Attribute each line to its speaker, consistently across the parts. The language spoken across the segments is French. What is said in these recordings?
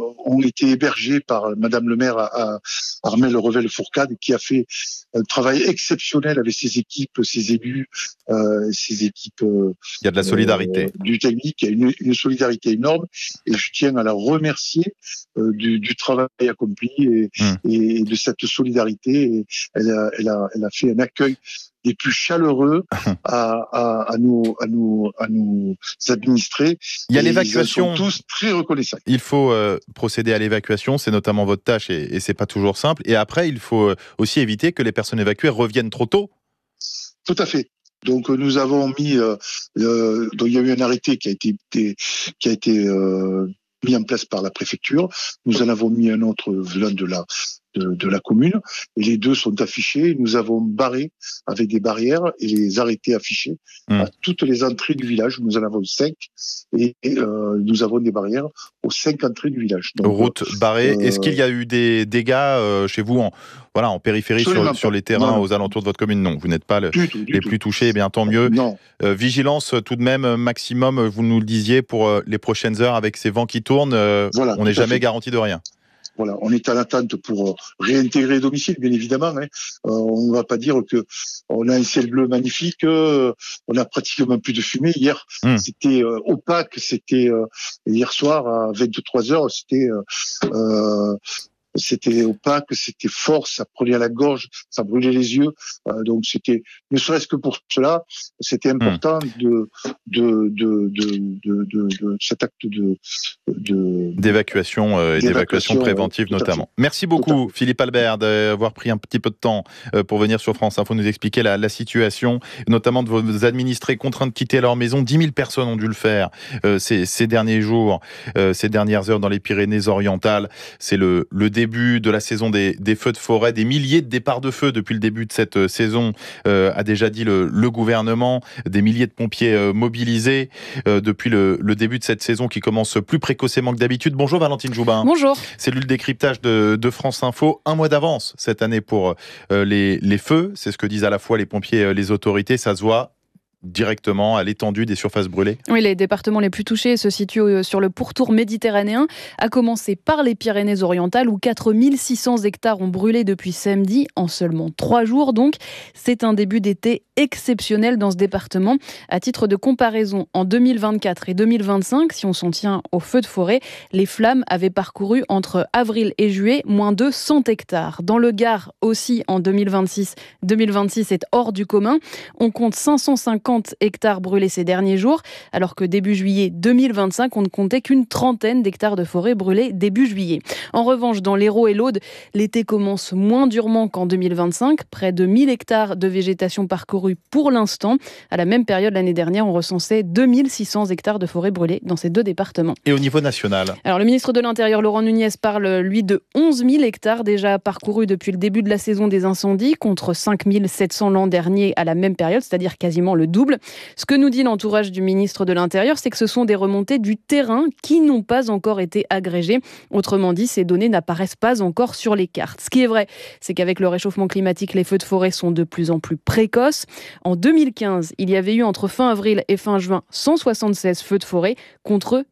Speaker 1: ont été hébergés par Madame le maire à Armel Revel-Fourcade, qui a fait un travail exceptionnel avec ses équipes, ses élus, ses équipes.
Speaker 2: Il y a de la solidarité.
Speaker 1: Du technique, il y a une solidarité énorme, et je tiens à la remercier du travail accompli et de cette solidarité. Et elle a fait un accueil des plus chaleureux à nos administrés.
Speaker 2: Il y a l'évacuation.
Speaker 1: Ils sont tous très reconnaissants.
Speaker 2: Il faut procéder à l'évacuation, c'est notamment votre tâche et c'est pas toujours simple. Et après, il faut aussi éviter que les personnes évacuées reviennent trop tôt.
Speaker 1: Tout à fait. Donc nous avons mis, donc il y a eu un arrêté qui a été mis en place par la préfecture. Nous en avons mis un autre venant de la commune, et les deux sont affichés. Nous avons barré avec des barrières et les arrêtés affichés à toutes les entrées du village. Nous en avons 5 et nous avons des barrières aux 5 entrées du village. Donc,
Speaker 2: route barrée. Est-ce qu'il y a eu des dégâts chez vous en périphérie sur les terrains aux alentours de votre commune? Non, vous n'êtes pas les plus touchés, eh bien tant mieux.
Speaker 1: Non.
Speaker 2: Vigilance tout de même maximum, vous nous le disiez, pour les prochaines heures avec ces vents qui tournent. Voilà, on n'est jamais garanti de rien.
Speaker 1: Voilà, on est en attente pour réintégrer le domicile, bien évidemment. On ne va pas dire que on a un ciel bleu magnifique, on a pratiquement plus de fumée. Hier, c'était opaque, c'était hier soir à 23h, c'était opaque, c'était fort, ça prenait à la gorge, ça brûlait les yeux. Donc c'était, ne serait-ce que pour cela, c'était important de cet acte
Speaker 2: d'évacuation et d'évacuation préventive notamment. Merci beaucoup Philippe Albert d'avoir pris un petit peu de temps pour venir sur France Info nous expliquer la situation, notamment de vos administrés contraints de quitter leur maison. 10 000 personnes ont dû le faire ces derniers jours, ces dernières heures dans les Pyrénées-Orientales. C'est le début de la saison des feux de forêt, des milliers de départs de feu depuis le début de cette saison, a déjà dit le gouvernement, des milliers de pompiers mobilisés depuis le début de cette saison qui commence plus précocement que d'habitude. Bonjour Valentine Joubin.
Speaker 3: Bonjour.
Speaker 2: Cellule décryptage de France Info, un mois d'avance cette année pour les feux, c'est ce que disent à la fois les pompiers, les autorités, ça se voit directement à l'étendue des surfaces brûlées.
Speaker 3: Oui, les départements les plus touchés se situent sur le pourtour méditerranéen, à commencer par les Pyrénées-Orientales où 4600 hectares ont brûlé depuis samedi, en seulement 3 jours donc. C'est un début d'été exceptionnel dans ce département. À titre de comparaison, en 2024 et 2025, si on s'en tient aux feux de forêt, les flammes avaient parcouru entre avril et juillet moins de 100 hectares. Dans le Gard aussi, en 2026 est hors du commun. On compte 550 hectares brûlés ces derniers jours, alors que début juillet 2025, on ne comptait qu'une trentaine d'hectares de forêt brûlés début juillet. En revanche, dans l'Hérault et l'Aude, l'été commence moins durement qu'en 2025. Près de 1000 hectares de végétation parcourus pour l'instant. À la même période l'année dernière, on recensait 2600 hectares de forêt brûlés dans ces deux départements.
Speaker 2: Et au niveau national?
Speaker 3: Alors, le ministre de l'Intérieur, Laurent Nunez, parle, lui, de 11 000 hectares déjà parcourus depuis le début de la saison des incendies, contre 5 700 l'an dernier à la même période, c'est-à-dire quasiment le double. Ce que nous dit l'entourage du ministre de l'Intérieur, c'est que ce sont des remontées du terrain qui n'ont pas encore été agrégées. Autrement dit, ces données n'apparaissent pas encore sur les cartes. Ce qui est vrai, c'est qu'avec le réchauffement climatique, les feux de forêt sont de plus en plus précoces. En 2015, il y avait eu entre fin avril et fin juin 176 feux de forêt contre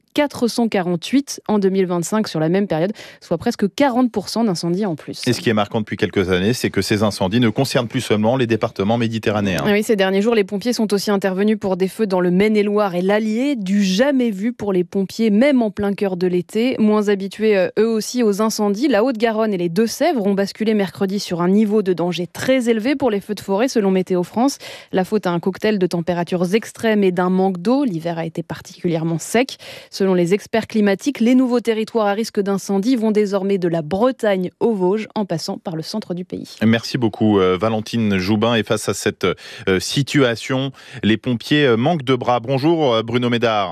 Speaker 3: 448 en 2025 sur la même période, soit presque 40% d'incendies en plus.
Speaker 2: Et ce qui est marquant depuis quelques années, c'est que ces incendies ne concernent plus seulement les départements méditerranéens.
Speaker 3: Oui, ces derniers jours, les pompiers sont aussi intervenus pour des feux dans le Maine-et-Loire et l'Allier, du jamais vu pour les pompiers, même en plein cœur de l'été. Moins habitués eux aussi aux incendies, la Haute-Garonne et les Deux-Sèvres ont basculé mercredi sur un niveau de danger très élevé pour les feux de forêt, selon Météo France. La faute à un cocktail de températures extrêmes et d'un manque d'eau. L'hiver a été particulièrement sec. Selon les experts climatiques, les nouveaux territoires à risque d'incendie vont désormais de la Bretagne aux Vosges, en passant par le centre du pays.
Speaker 2: Merci beaucoup Valentine Joubin. Et face à cette situation, les pompiers manquent de bras. Bonjour Bruno Médard.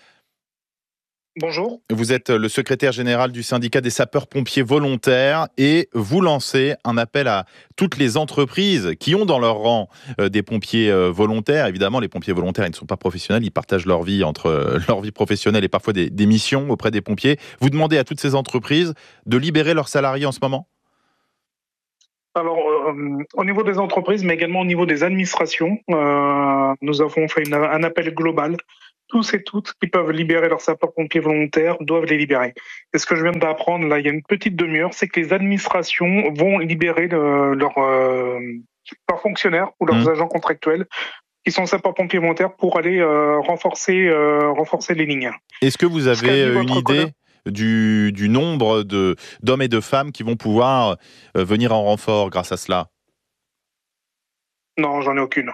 Speaker 4: Bonjour.
Speaker 2: Vous êtes le secrétaire général du syndicat des sapeurs-pompiers volontaires et vous lancez un appel à toutes les entreprises qui ont dans leur rang des pompiers volontaires. Évidemment, les pompiers volontaires, ils ne sont pas professionnels, ils partagent leur vie entre leur vie professionnelle et parfois des missions auprès des pompiers. Vous demandez à toutes ces entreprises de libérer leurs salariés en ce moment ?
Speaker 4: Alors, au niveau des entreprises, mais également au niveau des administrations. Nous avons fait un appel global. Tous et toutes qui peuvent libérer leurs sapeurs-pompiers volontaires doivent les libérer. Et ce que je viens d'apprendre, là, il y a une petite demi-heure, c'est que les administrations vont libérer leurs fonctionnaires ou leurs agents contractuels qui sont sapeurs-pompiers volontaires pour aller renforcer les lignes.
Speaker 2: Est-ce que vous avez une idée du nombre d'hommes et de femmes qui vont pouvoir venir en renfort grâce à cela?
Speaker 4: Non, j'en ai aucune.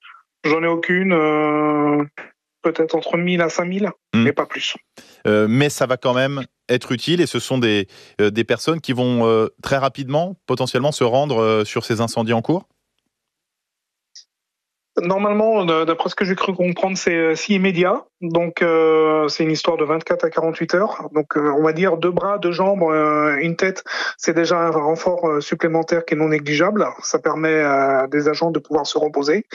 Speaker 4: Peut-être entre 1000 à 5000, mais pas plus.
Speaker 2: Mais ça va quand même être utile, et ce sont des personnes qui vont très rapidement, potentiellement, se rendre sur ces incendies en cours?
Speaker 4: Normalement, d'après ce que j'ai cru comprendre, c'est si immédiat. Donc, c'est une histoire de 24 à 48 heures. Donc, on va dire 2 bras, 2 jambes, une tête. C'est déjà un renfort supplémentaire qui est non négligeable. Ça permet à des agents de pouvoir se reposer.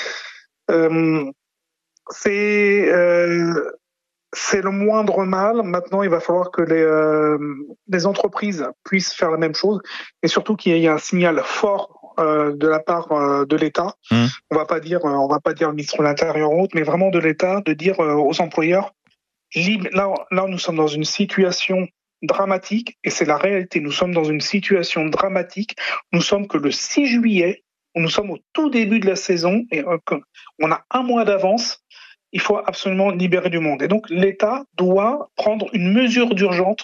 Speaker 4: C'est le moindre mal. Maintenant, il va falloir que les entreprises puissent faire la même chose, et surtout qu'il y ait un signal fort de la part de l'État. On va pas dire le ministre de l'Intérieur ou autre, mais vraiment de l'État, de dire aux employeurs, là, nous sommes dans une situation dramatique, et c'est la réalité. Nous sommes dans une situation dramatique. Nous sommes que le 6 juillet, nous sommes au tout début de la saison, et on a un mois d'avance. Il faut absolument libérer du monde. Et donc, l'État doit prendre une mesure urgente,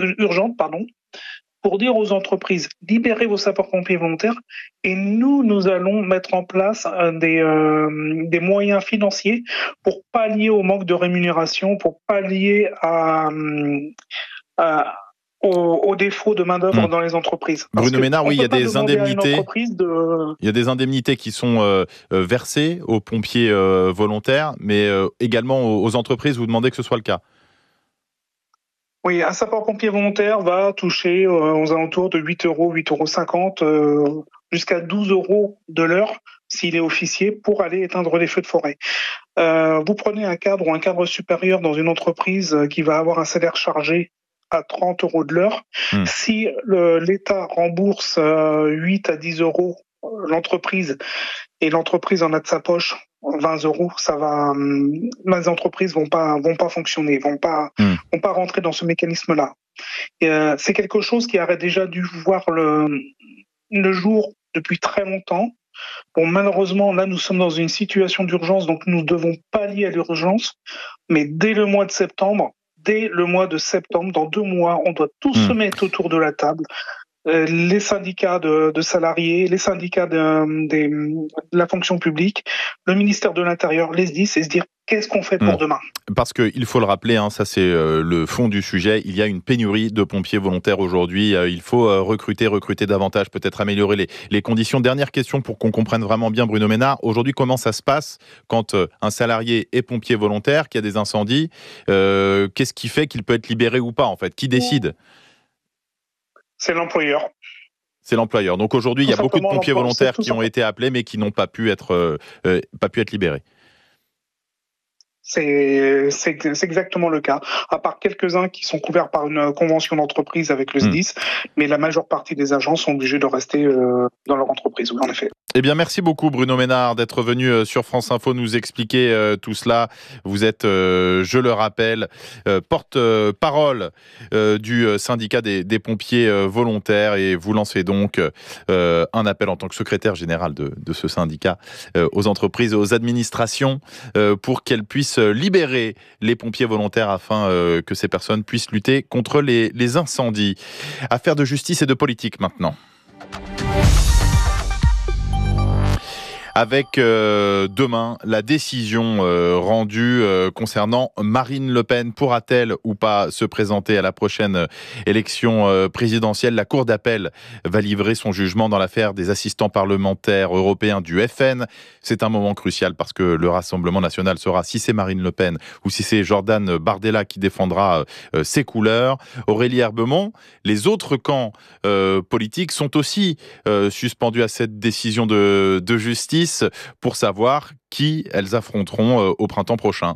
Speaker 4: pour dire aux entreprises, libérez vos sapeurs-pompiers volontaires, et nous allons mettre en place des moyens financiers pour pallier au manque de rémunération, pour pallier au défaut de main-d'œuvre dans les entreprises.
Speaker 2: Bruno Ménard, oui, il y a des indemnités. Il y a des indemnités qui sont versées aux pompiers volontaires, mais également aux entreprises. Vous demandez que ce soit le cas?
Speaker 4: Oui, un sapeur-pompier volontaire va toucher aux alentours de 8 €, 8,50 €, jusqu'à 12 € de l'heure s'il est officier pour aller éteindre les feux de forêt. Vous prenez un cadre ou un cadre supérieur dans une entreprise qui va avoir un salaire chargé à 30 € de l'heure. Si l'État rembourse 8 à 10 € l'entreprise, et l'entreprise en a de sa poche 20 €, ça va. Les entreprises vont pas fonctionner, vont pas rentrer dans ce mécanisme-là. C'est quelque chose qui aurait déjà dû voir le jour depuis très longtemps. Bon, malheureusement, là, nous sommes dans une situation d'urgence, donc nous devons pallier à l'urgence. Mais dès le mois de septembre, dans 2 mois, on doit tous se mettre autour de la table. Les syndicats de salariés, les syndicats de la fonction publique, le ministère de l'Intérieur, les SDIS, et se dire qu'est-ce qu'on fait pour demain.
Speaker 2: Parce qu'il faut le rappeler, ça c'est le fond du sujet, il y a une pénurie de pompiers volontaires aujourd'hui, il faut recruter davantage, peut-être améliorer les conditions. Dernière question pour qu'on comprenne vraiment bien, Bruno Ménard, aujourd'hui comment ça se passe quand un salarié est pompier volontaire, qu'il y a des incendies, qu'est-ce qui fait qu'il peut être libéré ou pas en fait? Qui décide?
Speaker 4: C'est l'employeur.
Speaker 2: C'est l'employeur. Donc aujourd'hui, il y a beaucoup de pompiers volontaires qui ont été appelés, mais qui n'ont pas pu être libérés.
Speaker 4: C'est exactement le cas, à part quelques-uns qui sont couverts par une convention d'entreprise avec le SDIS, mais la majeure partie des agents sont obligés de rester dans leur entreprise, oui, en effet.
Speaker 2: Eh bien, merci beaucoup Bruno Ménard d'être venu sur France Info nous expliquer tout cela. Vous êtes, je le rappelle, porte-parole du syndicat des pompiers volontaires, et vous lancez donc un appel en tant que secrétaire général de ce syndicat aux entreprises et aux administrations pour qu'elles puissent libérer les pompiers volontaires afin que ces personnes puissent lutter contre les incendies. Affaire de justice et de politique maintenant. Avec demain la décision rendue concernant Marine Le Pen. Pourra-t-elle ou pas se présenter à la prochaine élection présidentielle? La Cour d'appel va livrer son jugement dans l'affaire des assistants parlementaires européens du FN. C'est un moment crucial parce que le Rassemblement national saura si c'est Marine Le Pen ou si c'est Jordan Bardella qui défendra ses couleurs. Aurélie Herbemont, les autres camps politiques sont aussi suspendus à cette décision de justice pour savoir qui elles affronteront au printemps prochain.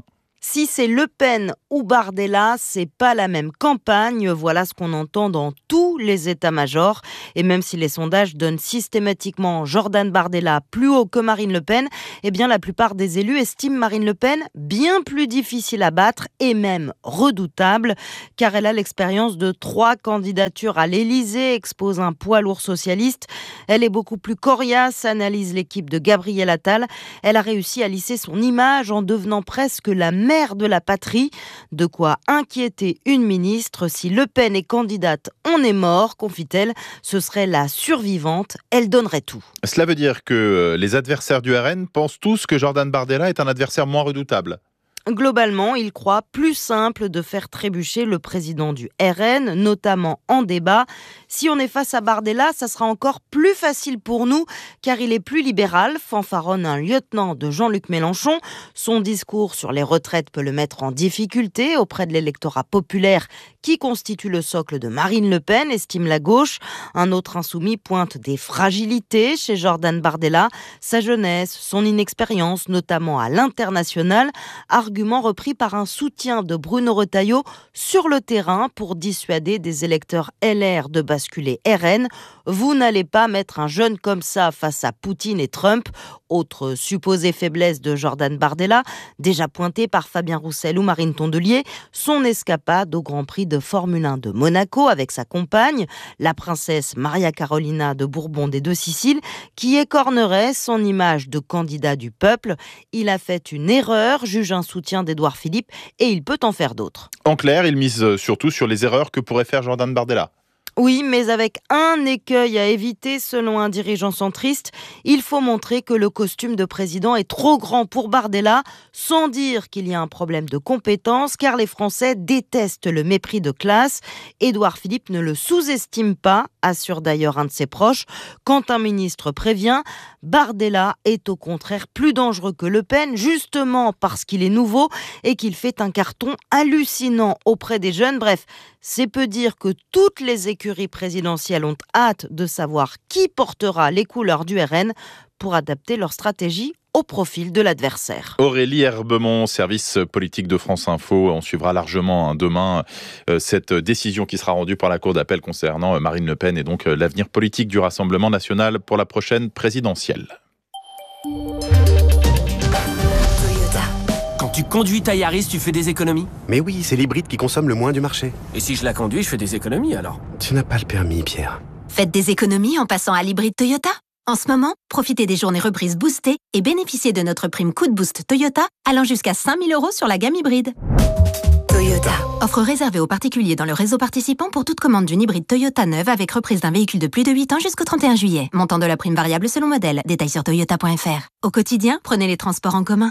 Speaker 5: Si c'est Le Pen ou Bardella, c'est pas la même campagne. Voilà ce qu'on entend dans tous les états-majors. Et même si les sondages donnent systématiquement Jordan Bardella plus haut que Marine Le Pen, eh bien la plupart des élus estiment Marine Le Pen bien plus difficile à battre et même redoutable, car elle a l'expérience de 3 candidatures à l'Élysée, expose un poids lourd socialiste. Elle est beaucoup plus coriace, analyse l'équipe de Gabriel Attal. Elle a réussi à lisser son image en devenant presque la mère de la patrie. De quoi inquiéter une ministre. Si Le Pen est candidate, on est mort, confie-t-elle. Ce serait la survivante. Elle donnerait tout.
Speaker 2: Cela veut dire que les adversaires du RN pensent tous que Jordan Bardella est un adversaire moins redoutable.
Speaker 5: Globalement, il croit plus simple de faire trébucher le président du RN, notamment en débat. Si on est face à Bardella, ça sera encore plus facile pour nous, car il est plus libéral, fanfaronne un lieutenant de Jean-Luc Mélenchon. Son discours sur les retraites peut le mettre en difficulté auprès de l'électorat populaire qui constitue le socle de Marine Le Pen, estime la gauche. Un autre insoumis pointe des fragilités chez Jordan Bardella, sa jeunesse, son inexpérience, notamment à l'international, argument repris par un soutien de Bruno Retailleau sur le terrain pour dissuader des électeurs LR de basculer RN. Vous n'allez pas mettre un jeune comme ça face à Poutine et Trump. Autre supposée faiblesse de Jordan Bardella, déjà pointée par Fabien Roussel ou Marine Tondelier, son escapade au Grand Prix de Formule 1 de Monaco avec sa compagne, la princesse Maria Carolina de Bourbon des Deux-Siciles, qui écornerait son image de candidat du peuple. Il a fait une erreur, juge un soutien d'Édouard Philippe, et il peut en faire d'autres.
Speaker 2: En clair, il mise surtout sur les erreurs que pourrait faire Jordan Bardella.
Speaker 5: Oui, mais avec un écueil à éviter, selon un dirigeant centriste, il faut montrer que le costume de président est trop grand pour Bardella, sans dire qu'il y a un problème de compétence, car les Français détestent le mépris de classe. Édouard Philippe ne le sous-estime pas, assure d'ailleurs un de ses proches. Quand un ministre prévient, Bardella est au contraire plus dangereux que Le Pen, justement parce qu'il est nouveau et qu'il fait un carton hallucinant auprès des jeunes. Bref, c'est peu dire que toutes les écuries présidentielles ont hâte de savoir qui portera les couleurs du RN pour adapter leur stratégie au profil de l'adversaire.
Speaker 2: Aurélie Herbemont, service politique de France Info. On suivra largement demain cette décision qui sera rendue par la Cour d'appel concernant Marine Le Pen et donc l'avenir politique du Rassemblement national pour la prochaine présidentielle.
Speaker 6: Quand tu conduis ta Yaris, tu fais des économies?
Speaker 7: Mais oui, c'est l'hybride qui consomme le moins du marché.
Speaker 6: Et si je la conduis, je fais des économies alors?
Speaker 7: Tu n'as pas le permis, Pierre.
Speaker 8: Faites des économies en passant à l'hybride Toyota. En ce moment, profitez des journées reprises boostées et bénéficiez de notre prime coup de boost Toyota allant jusqu'à 5 000 € sur la gamme hybride. Toyota. Offre réservée aux particuliers dans le réseau participant pour toute commande d'une hybride Toyota neuve avec reprise d'un véhicule de plus de 8 ans jusqu'au 31 juillet. Montant de la prime variable selon modèle. Détails sur toyota.fr. Au quotidien, prenez les transports en commun.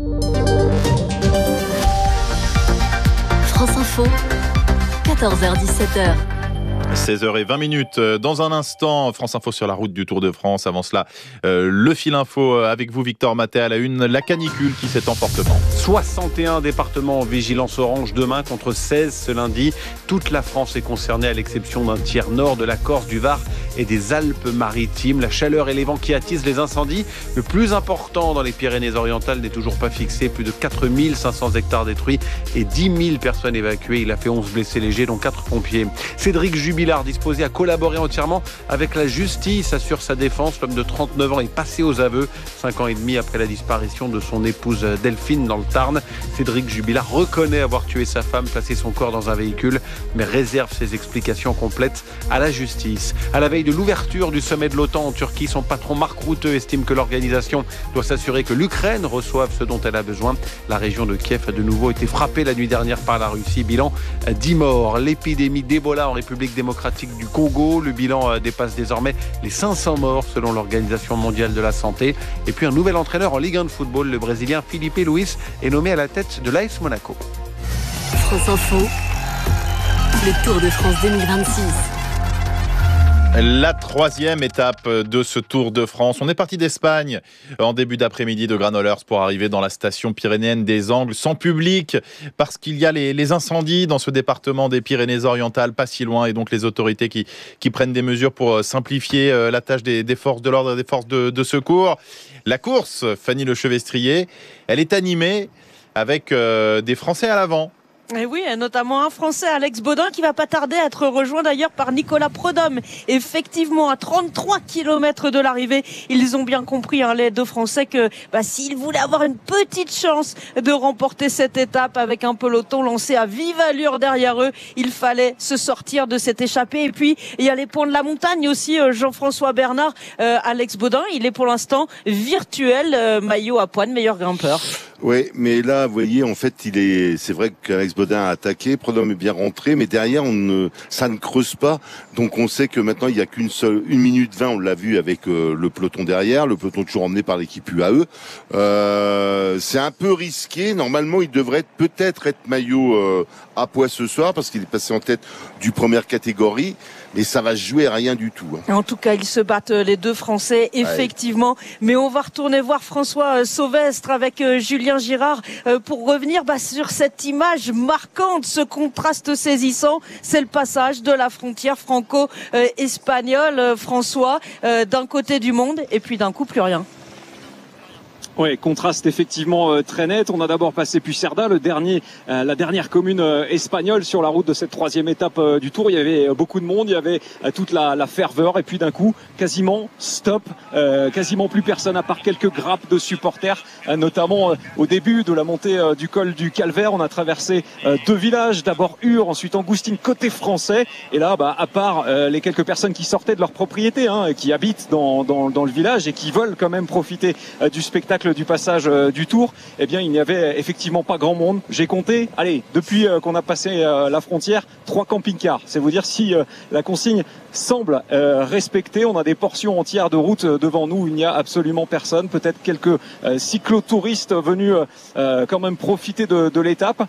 Speaker 9: France Info, 14h-17h.
Speaker 2: 16h20. Dans un instant, France Info sur la route du Tour de France. Avant cela, le fil info avec vous, Victor Maté, à la une. La canicule qui s'étend fortement.
Speaker 10: 61 départements en vigilance orange demain contre 16 ce lundi. Toute la France est concernée à l'exception d'un tiers nord de la Corse, du Var et des Alpes-Maritimes. La chaleur et les vents qui attisent les incendies. Le plus important dans les Pyrénées-Orientales n'est toujours pas fixé. Plus de 4500 hectares détruits et 10 000 personnes évacuées. Il a fait 11 blessés légers, dont 4 pompiers. Cédric Jubilard, disposé à collaborer entièrement avec la justice, assure sa défense. L'homme de 39 ans est passé aux aveux 5 ans et demi après la disparition de son épouse Delphine dans le Tarn. Cédric Jubilard reconnaît avoir tué sa femme, placé son corps dans un véhicule, mais réserve ses explications complètes à la justice. À la veille de l'ouverture du sommet de l'OTAN en Turquie, son patron Marc Rutte estime que l'organisation doit s'assurer que l'Ukraine reçoive ce dont elle a besoin. La région de Kiev a de nouveau été frappée la nuit dernière par la Russie. Bilan 10 morts. L'épidémie d'Ebola en République démocratique du Congo. Le bilan dépasse désormais les 500 morts selon l'Organisation mondiale de la santé. Et puis un nouvel entraîneur en Ligue 1 de football, le Brésilien Felipe Luis, est nommé à la tête de l'AS Monaco.
Speaker 9: France Info, le Tour de France 2026.
Speaker 2: La troisième étape de ce Tour de France. On est parti d'Espagne en début d'après-midi de Granollers pour arriver dans la station pyrénéenne des Angles sans public parce qu'il y a les incendies dans ce département des Pyrénées-Orientales pas si loin et donc les autorités qui prennent des mesures pour simplifier la tâche des forces de l'ordre et des forces de secours. La course, Fanny Lechevestrier, elle est animée avec des Français à l'avant.
Speaker 5: Et oui, notamment un Français, Alex Baudin, qui va pas tarder à être rejoint d'ailleurs par Nicolas Prudhomme. Effectivement, à 33 km de l'arrivée, ils ont bien compris, les deux Français, que s'ils voulaient avoir une petite chance de remporter cette étape avec un peloton lancé à vive allure derrière eux, il fallait se sortir de cette échappée. Et puis, il y a les ponts de la montagne aussi, Jean-François Bernard. Alex Baudin, il est pour l'instant virtuel, maillot à pointe, meilleur grimpeur.
Speaker 11: Oui, mais là, vous voyez, en fait, c'est vrai qu'Alex Baudin a attaqué, Prudhomme est bien rentré, mais derrière, ça ne creuse pas. Donc, on sait que maintenant, il n'y a qu'une minute 20, on l'a vu avec le peloton derrière, le peloton toujours emmené par l'équipe UAE. C'est un peu risqué. Normalement, il devrait peut-être être maillot à poids ce soir, parce qu'il est passé en tête du première catégorie. Mais ça va se jouer à rien du tout.
Speaker 5: En tout cas, ils se battent les deux Français, effectivement. Ouais. Mais on va retourner voir François Sauvestre avec Julien Girard pour revenir sur cette image marquante, ce contraste saisissant. C'est le passage de la frontière franco-espagnole, François, d'un côté du monde et puis d'un coup plus rien.
Speaker 12: Oui, contraste effectivement très net. On a d'abord passé Pucerda, la dernière commune espagnole sur la route de cette troisième étape du Tour. Il y avait beaucoup de monde, il y avait toute la ferveur et puis d'un coup, quasiment stop, quasiment plus personne à part quelques grappes de supporters, notamment au début de la montée du col du Calvaire. On a traversé deux villages, d'abord Ur, ensuite Angoustine côté français. Et là, à part les quelques personnes qui sortaient de leur propriété, qui habitent dans le village et qui veulent quand même profiter du spectacle du passage du Tour, eh bien il n'y avait effectivement pas grand monde. J'ai compté, depuis qu'on a passé la frontière, 3 camping-cars. C'est vous dire si la consigne semble respectée. On a des portions entières de route devant nous où il n'y a absolument personne. Peut-être quelques cyclotouristes venus quand même profiter de l'étape,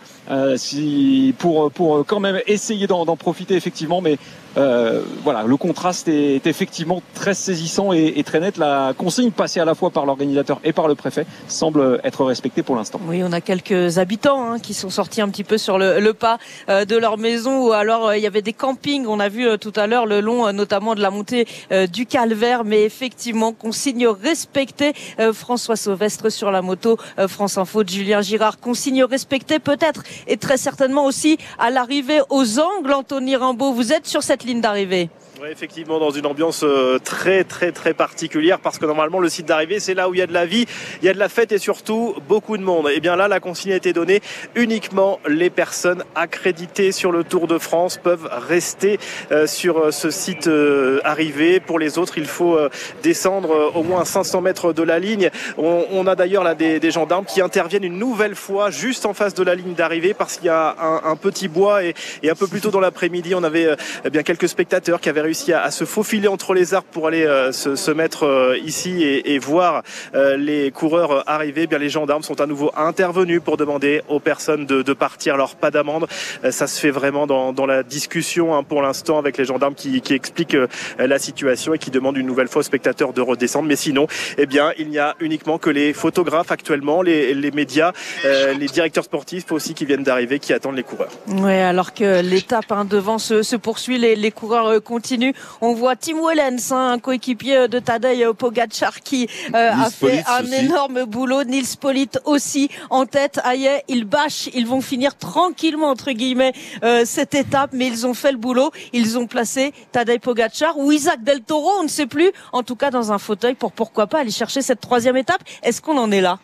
Speaker 12: pour quand même essayer d'en profiter effectivement. Mais voilà, le contraste est effectivement très saisissant et très net. La consigne passée à la fois par l'organisateur et par le préfet semble être respectée pour l'instant.
Speaker 5: Oui, on a quelques habitants qui sont sortis un petit peu sur le pas de leur maison, ou alors il y avait des campings. On a vu tout à l'heure le long notamment de la montée du Calvaire, mais effectivement consigne respectée. François Sauvestre sur la moto, France Info de Julien Girard. Consigne respectée peut-être et très certainement aussi à l'arrivée aux Angles. Anthony Rimbaud, vous êtes sur cette ligne d'arrivée.
Speaker 13: Oui, effectivement, dans une ambiance très très très particulière, parce que normalement le site d'arrivée c'est là où il y a de la vie, il y a de la fête et surtout beaucoup de monde. Et bien là, la consigne a été donnée, uniquement les personnes accréditées sur le Tour de France peuvent rester sur ce site arrivé. Pour les autres, il faut descendre au moins 500 mètres de la ligne. On a d'ailleurs là des gendarmes qui interviennent une nouvelle fois juste en face de la ligne d'arrivée, parce qu'il y a un petit bois et un peu plus tôt dans l'après-midi, on avait bien quelques spectateurs qui avaient réussi à se faufiler entre les arbres pour aller se mettre ici et voir les coureurs arriver. Bien, les gendarmes sont à nouveau intervenus pour demander aux personnes de partir. Alors, pas d'amende, ça se fait vraiment dans la discussion pour l'instant, avec les gendarmes qui expliquent la situation et qui demandent une nouvelle fois aux spectateurs de redescendre. Mais sinon, eh bien, il n'y a uniquement que les photographes actuellement, les médias, les directeurs sportifs aussi qui viennent d'arriver, qui attendent les coureurs.
Speaker 5: Oui, alors que l'étape devant se poursuit, les coureurs continuent. On voit Tim Wellens, un coéquipier de Tadej Pogačar, qui a fait un énorme boulot. Nils Politt aussi en tête. Aïe, ils bâchent, ils vont finir tranquillement entre guillemets cette étape, mais ils ont fait le boulot. Ils ont placé Tadej Pogačar ou Isaac Del Toro, on ne sait plus, en tout cas dans un fauteuil, pour pourquoi pas aller chercher cette troisième étape. Est-ce qu'on en est là?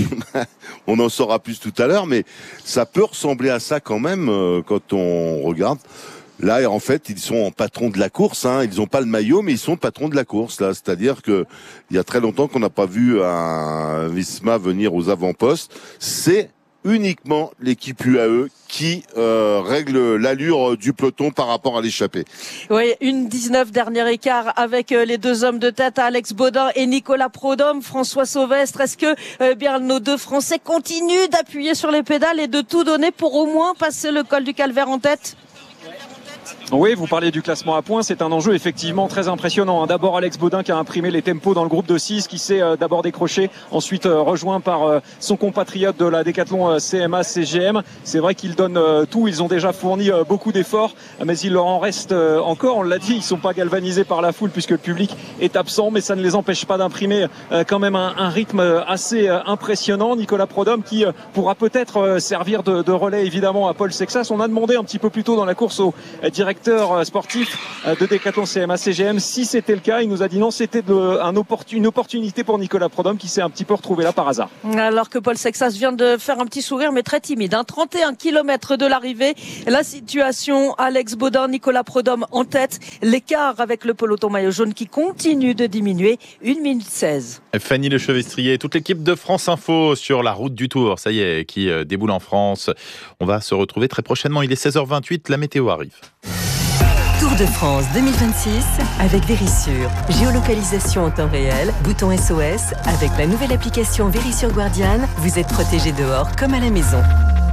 Speaker 11: On en saura plus tout à l'heure, mais ça peut ressembler à ça quand même quand on regarde. Là, en fait, ils sont patrons de la course. Ils n'ont pas le maillot, mais ils sont patrons de la course. Là, c'est-à-dire que il y a très longtemps qu'on n'a pas vu un Visma venir aux avant-postes. C'est uniquement l'équipe UAE qui règle l'allure du peloton par rapport à l'échappée.
Speaker 5: Oui, 1,19 dernier écart avec les deux hommes de tête, Alex Baudin et Nicolas Prudhomme. François Sauvestre, est-ce que bien nos deux Français continuent d'appuyer sur les pédales et de tout donner pour au moins passer le col du Calvaire en tête?
Speaker 12: Oui, vous parliez du classement à points, c'est un enjeu effectivement très impressionnant. D'abord Alex Baudin qui a imprimé les tempos dans le groupe de 6, qui s'est d'abord décroché, ensuite rejoint par son compatriote de la Décathlon CMA CGM. C'est vrai qu'ils donnent tout, ils ont déjà fourni beaucoup d'efforts, mais il leur en reste encore, on l'a dit, ils ne sont pas galvanisés par la foule puisque le public est absent, mais ça ne les empêche pas d'imprimer quand même un rythme assez impressionnant. Nicolas Prodhomme qui pourra peut-être servir de relais évidemment à Paul Sexas. On a demandé un petit peu plus tôt dans la course au directeur sportif de Décathlon CMA CGM si c'était le cas. Il nous a dit non, c'était une opportunité pour Nicolas Prodhomme qui s'est un petit peu retrouvé là par hasard.
Speaker 14: Alors que Paul Sexas vient de faire un petit sourire mais très timide. 31 km de l'arrivée. La situation, Alex Baudin, Nicolas Prodhomme en tête. L'écart avec le peloton maillot jaune qui continue de diminuer. 1 minute 16.
Speaker 2: Fanny Lechevestrier, toute l'équipe de France Info sur la route du Tour, ça y est, qui déboule en France. On va se retrouver très prochainement. Il est 16h28, la météo arrive.
Speaker 15: Tour de France 2026 avec Verisure. Géolocalisation en temps réel, bouton SOS. Avec la nouvelle application Verisure Guardian, vous êtes protégé dehors comme à la maison.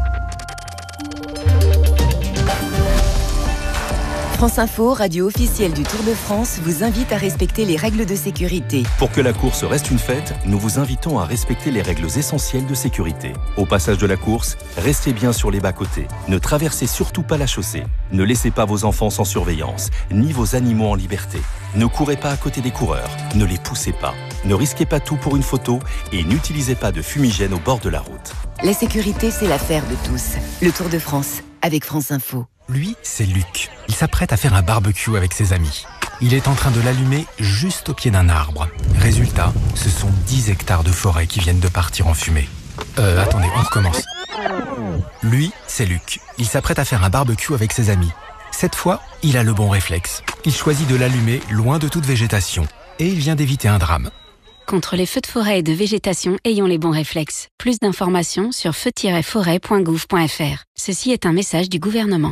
Speaker 15: France Info, radio officielle du Tour de France, vous invite à respecter les règles de sécurité.
Speaker 16: Pour que la course reste une fête, nous vous invitons à respecter les règles essentielles de sécurité. Au passage de la course, restez bien sur les bas-côtés. Ne traversez surtout pas la chaussée. Ne laissez pas vos enfants sans surveillance, ni vos animaux en liberté. Ne courez pas à côté des coureurs. Ne les poussez pas. Ne risquez pas tout pour une photo et n'utilisez pas de fumigène au bord de la route.
Speaker 15: La sécurité, c'est l'affaire de tous. Le Tour de France, avec France Info.
Speaker 17: Lui, c'est Luc. Il s'apprête à faire un barbecue avec ses amis. Il est en train de l'allumer juste au pied d'un arbre. Résultat, ce sont 10 hectares de forêt qui viennent de partir en fumée. Attendez, on recommence. Lui, c'est Luc. Il s'apprête à faire un barbecue avec ses amis. Cette fois, il a le bon réflexe. Il choisit de l'allumer loin de toute végétation. Et il vient d'éviter un drame.
Speaker 18: Contre les feux de forêt et de végétation, ayons les bons réflexes. Plus d'informations sur feu-forêt.gouv.fr. Ceci est un message du gouvernement.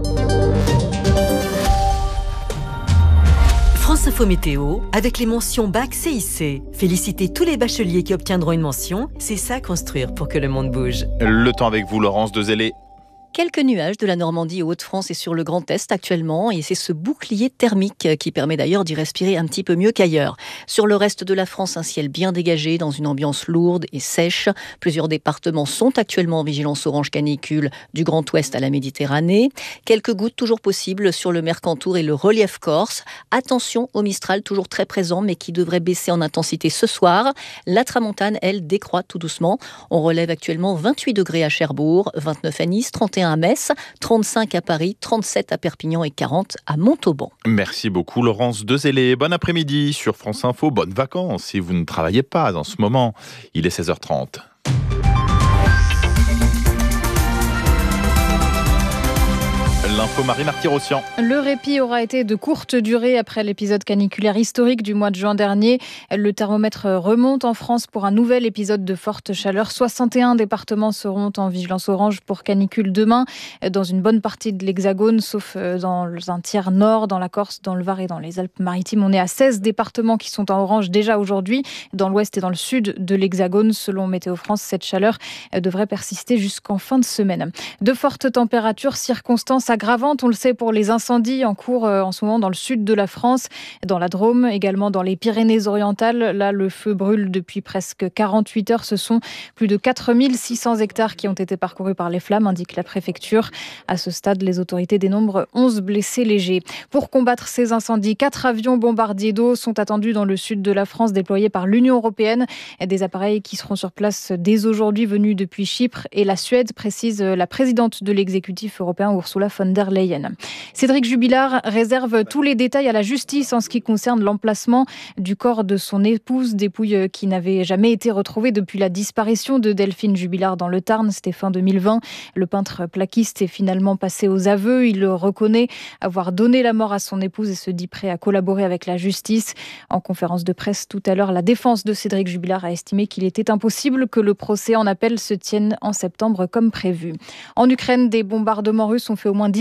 Speaker 15: France Info Météo, avec les mentions Bac CIC. Félicitez tous les bacheliers qui obtiendront une mention. C'est ça construire pour que le monde bouge.
Speaker 2: Le temps avec vous, Laurence Dezellé.
Speaker 19: Quelques nuages de la Normandie aux Hauts-de-France et sur le Grand Est actuellement, et c'est ce bouclier thermique qui permet d'ailleurs d'y respirer un petit peu mieux qu'ailleurs. Sur le reste de la France, un ciel bien dégagé dans une ambiance lourde et sèche. Plusieurs départements sont actuellement en vigilance orange canicule du Grand Ouest à la Méditerranée. Quelques gouttes toujours possibles sur le Mercantour et le relief corse. Attention au Mistral toujours très présent mais qui devrait baisser en intensité ce soir. La tramontane, elle, décroît tout doucement. On relève actuellement 28 degrés à Cherbourg, 29 à Nice, 31 à Metz, 35 à Paris, 37 à Perpignan et 40 à Montauban.
Speaker 2: Merci beaucoup Laurence Dezellé. Bon après-midi sur France Info. Bonnes vacances si vous ne travaillez pas en ce moment. Il est 16h30. L'info Marie Marty-Rossian.
Speaker 3: Le répit aura été de courte durée après l'épisode caniculaire historique du mois de juin dernier. Le thermomètre remonte en France pour un nouvel épisode de forte chaleur. 61 départements seront en vigilance orange pour canicule demain dans une bonne partie de l'Hexagone, sauf dans un tiers nord, dans la Corse, dans le Var et dans les Alpes-Maritimes. On est à 16 départements qui sont en orange déjà aujourd'hui, dans l'ouest et dans le sud de l'Hexagone. Selon Météo France, cette chaleur devrait persister jusqu'en fin de semaine. De fortes températures, circonstances aggravantes, on le sait, pour les incendies en cours en ce moment dans le sud de la France, dans la Drôme, également dans les Pyrénées-Orientales. Là, le feu brûle depuis presque 48 heures. Ce sont plus de 4600 hectares qui ont été parcourus par les flammes, indique la préfecture. À ce stade, les autorités dénombrent 11 blessés légers. Pour combattre ces incendies, 4 avions bombardiers d'eau sont attendus dans le sud de la France, déployés par l'Union européenne. Des appareils qui seront sur place dès aujourd'hui, venus depuis Chypre et la Suède, précise la présidente de l'exécutif européen, Ursula von der Leyen. Cédric Jubilard réserve tous les détails à la justice en ce qui concerne l'emplacement du corps de son épouse, dépouille qui n'avait jamais été retrouvée depuis la disparition de Delphine Jubilard dans le Tarn. C'était fin 2020. Le peintre plaquiste est finalement passé aux aveux. Il reconnaît avoir donné la mort à son épouse et se dit prêt à collaborer avec la justice. En conférence de presse tout à l'heure, la défense de Cédric Jubilard a estimé qu'il était impossible que le procès en appel se tienne en septembre comme prévu. En Ukraine, des bombardements russes ont fait au moins 10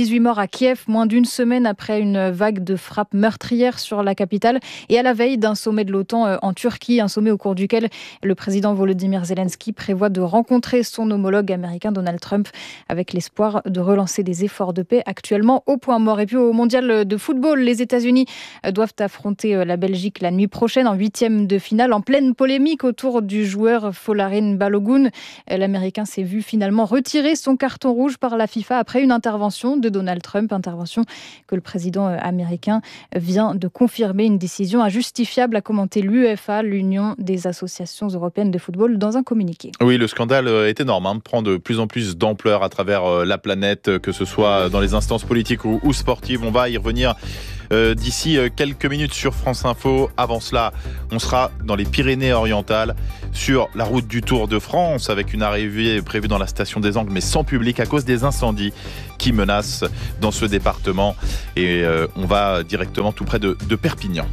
Speaker 20: 18 morts à Kiev, moins d'une semaine après une vague de frappes meurtrières sur la capitale et à la veille d'un sommet de l'OTAN en Turquie, un sommet au cours duquel le président Volodymyr Zelensky prévoit de rencontrer son homologue américain Donald Trump avec l'espoir de relancer des efforts de paix actuellement au point mort. Et puis au mondial de football, les États-Unis doivent affronter la Belgique la nuit prochaine en 8e de finale, en pleine polémique autour du joueur Folarin Balogun. L'Américain s'est vu finalement retirer son carton rouge par la FIFA après une intervention de Donald Trump, intervention que le président américain vient de confirmer, une décision injustifiable, a commenté l'UEFA, l'Union des associations européennes de football, dans un communiqué.
Speaker 2: Oui, le scandale est énorme, prend de plus en plus d'ampleur à travers la planète, que ce soit dans les instances politiques ou sportives. On va y revenir d'ici quelques minutes sur France Info. Avant cela, on sera dans les Pyrénées-Orientales, sur la route du Tour de France, avec une arrivée prévue dans la station des Angles, mais sans public à cause des incendies qui menacent dans ce département. Et on va directement tout près de Perpignan.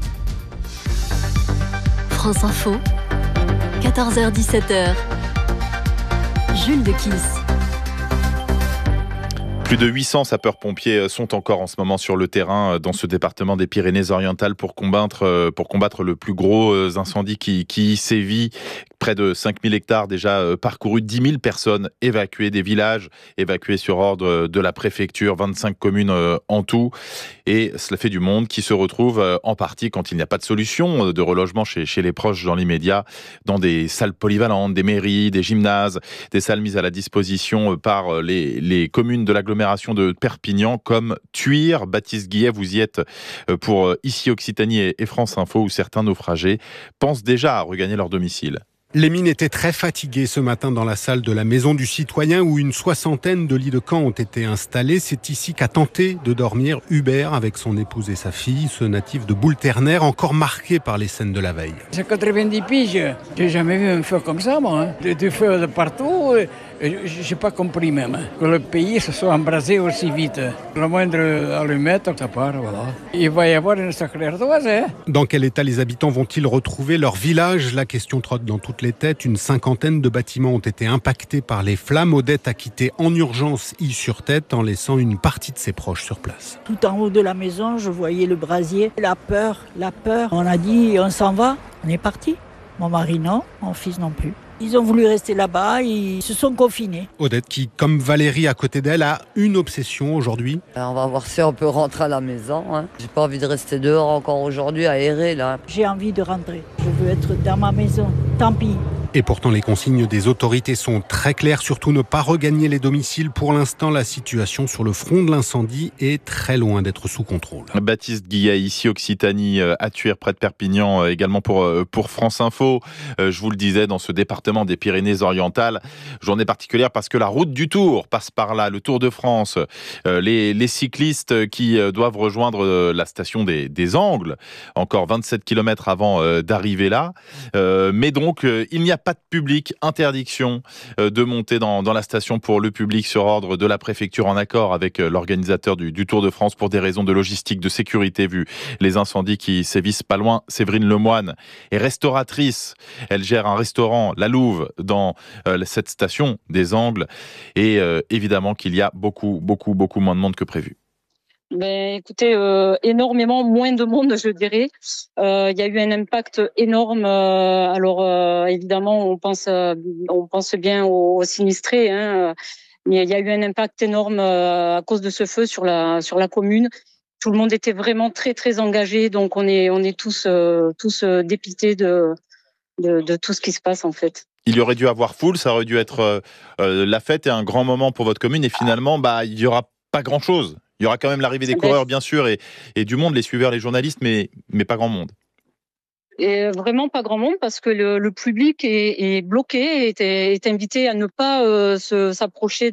Speaker 9: France Info, 14h-17h. Jules de Kiss.
Speaker 2: Plus de 800 sapeurs-pompiers sont encore en ce moment sur le terrain dans ce département des Pyrénées-Orientales pour combattre le plus gros incendie qui y sévit. Près de 5000 hectares déjà parcourus, 10 000 personnes évacuées, des villages évacués sur ordre de la préfecture, 25 communes en tout. Et cela fait du monde qui se retrouve en partie, quand il n'y a pas de solution de relogement chez les proches dans l'immédiat, dans des salles polyvalentes, des mairies, des gymnases, des salles mises à la disposition par les communes de l'agglomération de Perpignan, comme Thuir. Baptiste Guillet, vous y êtes pour Ici Occitanie et France Info, où certains naufragés pensent déjà à regagner leur domicile.
Speaker 21: Les mines étaient très fatiguées ce matin dans la salle de la Maison du Citoyen où une 60aine de lits de camp ont été installés. C'est ici qu'a tenté de dormir Hubert avec son épouse et sa fille, ce natif de Boule-Ternaire, encore marqué par les scènes de la veille.
Speaker 22: J'ai 90 piges, j'ai jamais vu un feu comme ça, moi. Des feux de partout, j'ai pas compris même que le pays se soit embrasé aussi vite. La moindre allumette, ça part, voilà. Il va y avoir une sacrée ardoise, hein.
Speaker 21: Dans quel état les habitants vont-ils retrouver leur village ? La question trotte dans toutes les têtes. Une 50aine de bâtiments ont été impactés par les flammes. Odette a quitté en urgence Ille-sur-Tête en laissant une partie de ses proches sur place.
Speaker 23: Tout en haut de la maison, je voyais le brasier. La peur. On a dit, on s'en va, on est parti. Mon mari non, mon fils non plus. Ils ont voulu rester là-bas, ils se sont confinés.
Speaker 21: Odette qui, comme Valérie à côté d'elle, a une obsession aujourd'hui.
Speaker 24: On va voir si on peut rentrer à la maison. J'ai pas envie de rester dehors encore aujourd'hui à errer là.
Speaker 23: J'ai envie de rentrer, je veux être dans ma maison, tant pis.
Speaker 21: Et pourtant, les consignes des autorités sont très claires, surtout ne pas regagner les domiciles. Pour l'instant, la situation sur le front de l'incendie est très loin d'être sous contrôle.
Speaker 2: Baptiste Guillet, ici Occitanie, à Thuir, près de Perpignan, également pour France Info. Je vous le disais, dans ce département des Pyrénées-Orientales, journée particulière parce que la route du Tour passe par là, le Tour de France. Les cyclistes qui doivent rejoindre la station des Angles, encore 27 km avant d'arriver là. Mais donc, il n'y a pas de public, interdiction de monter dans la station pour le public sur ordre de la préfecture, en accord avec l'organisateur du Tour de France pour des raisons de logistique, de sécurité, vu les incendies qui sévissent pas loin. Séverine Lemoine est restauratrice. Elle gère un restaurant, La Louve, dans cette station des Angles. Et évidemment qu'il y a beaucoup moins de monde que prévu.
Speaker 25: Écoutez, énormément moins de monde, je dirais. Il y a eu un impact énorme. Évidemment, on pense bien aux sinistrés, mais il y a eu un impact énorme à cause de ce feu sur la commune. Tout le monde était vraiment très très engagé, donc on est tous dépités de tout ce qui se passe en fait.
Speaker 2: Il y aurait dû avoir foule, ça aurait dû être la fête et un grand moment pour votre commune, et finalement, il n'y aura pas grand-chose. Il y aura quand même l'arrivée des coureurs, bien sûr, et du monde, les suiveurs, les journalistes, mais pas grand monde.
Speaker 25: Et vraiment pas grand monde, parce que le public est bloqué, est invité à ne pas s'approcher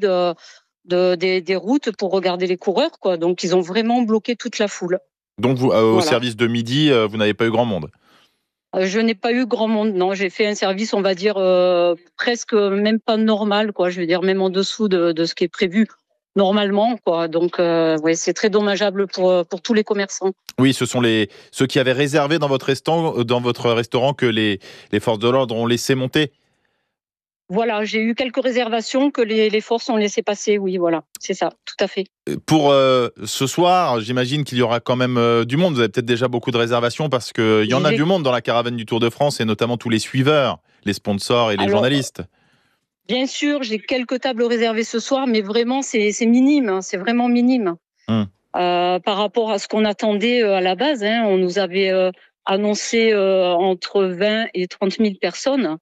Speaker 25: des routes pour regarder les coureurs, quoi. Donc ils ont vraiment bloqué toute la foule.
Speaker 2: Donc vous, au service de midi, vous n'avez pas eu grand monde?
Speaker 25: Je n'ai pas eu grand monde, non. J'ai fait un service, on va dire, presque même pas normal, quoi. Je veux dire, même en dessous de ce qui est prévu normalement, quoi. Donc, c'est très dommageable pour tous les commerçants.
Speaker 2: Oui, ce sont ceux qui avaient réservé dans votre restaurant que les forces de l'ordre ont laissé monter.
Speaker 25: Voilà, j'ai eu quelques réservations que les forces ont laissé passer, oui, voilà, c'est ça, tout à fait.
Speaker 2: Pour ce soir, j'imagine qu'il y aura quand même du monde. Vous avez peut-être déjà beaucoup de réservations parce qu'il y en a du monde dans la caravane du Tour de France et notamment tous les suiveurs, les sponsors et les journalistes.
Speaker 25: Bien sûr, j'ai quelques tables réservées ce soir, mais vraiment, c'est minime, hein, c'est vraiment minime. Par rapport à ce qu'on attendait à la base, hein, on nous avait annoncé entre 20 et 30 000 personnes.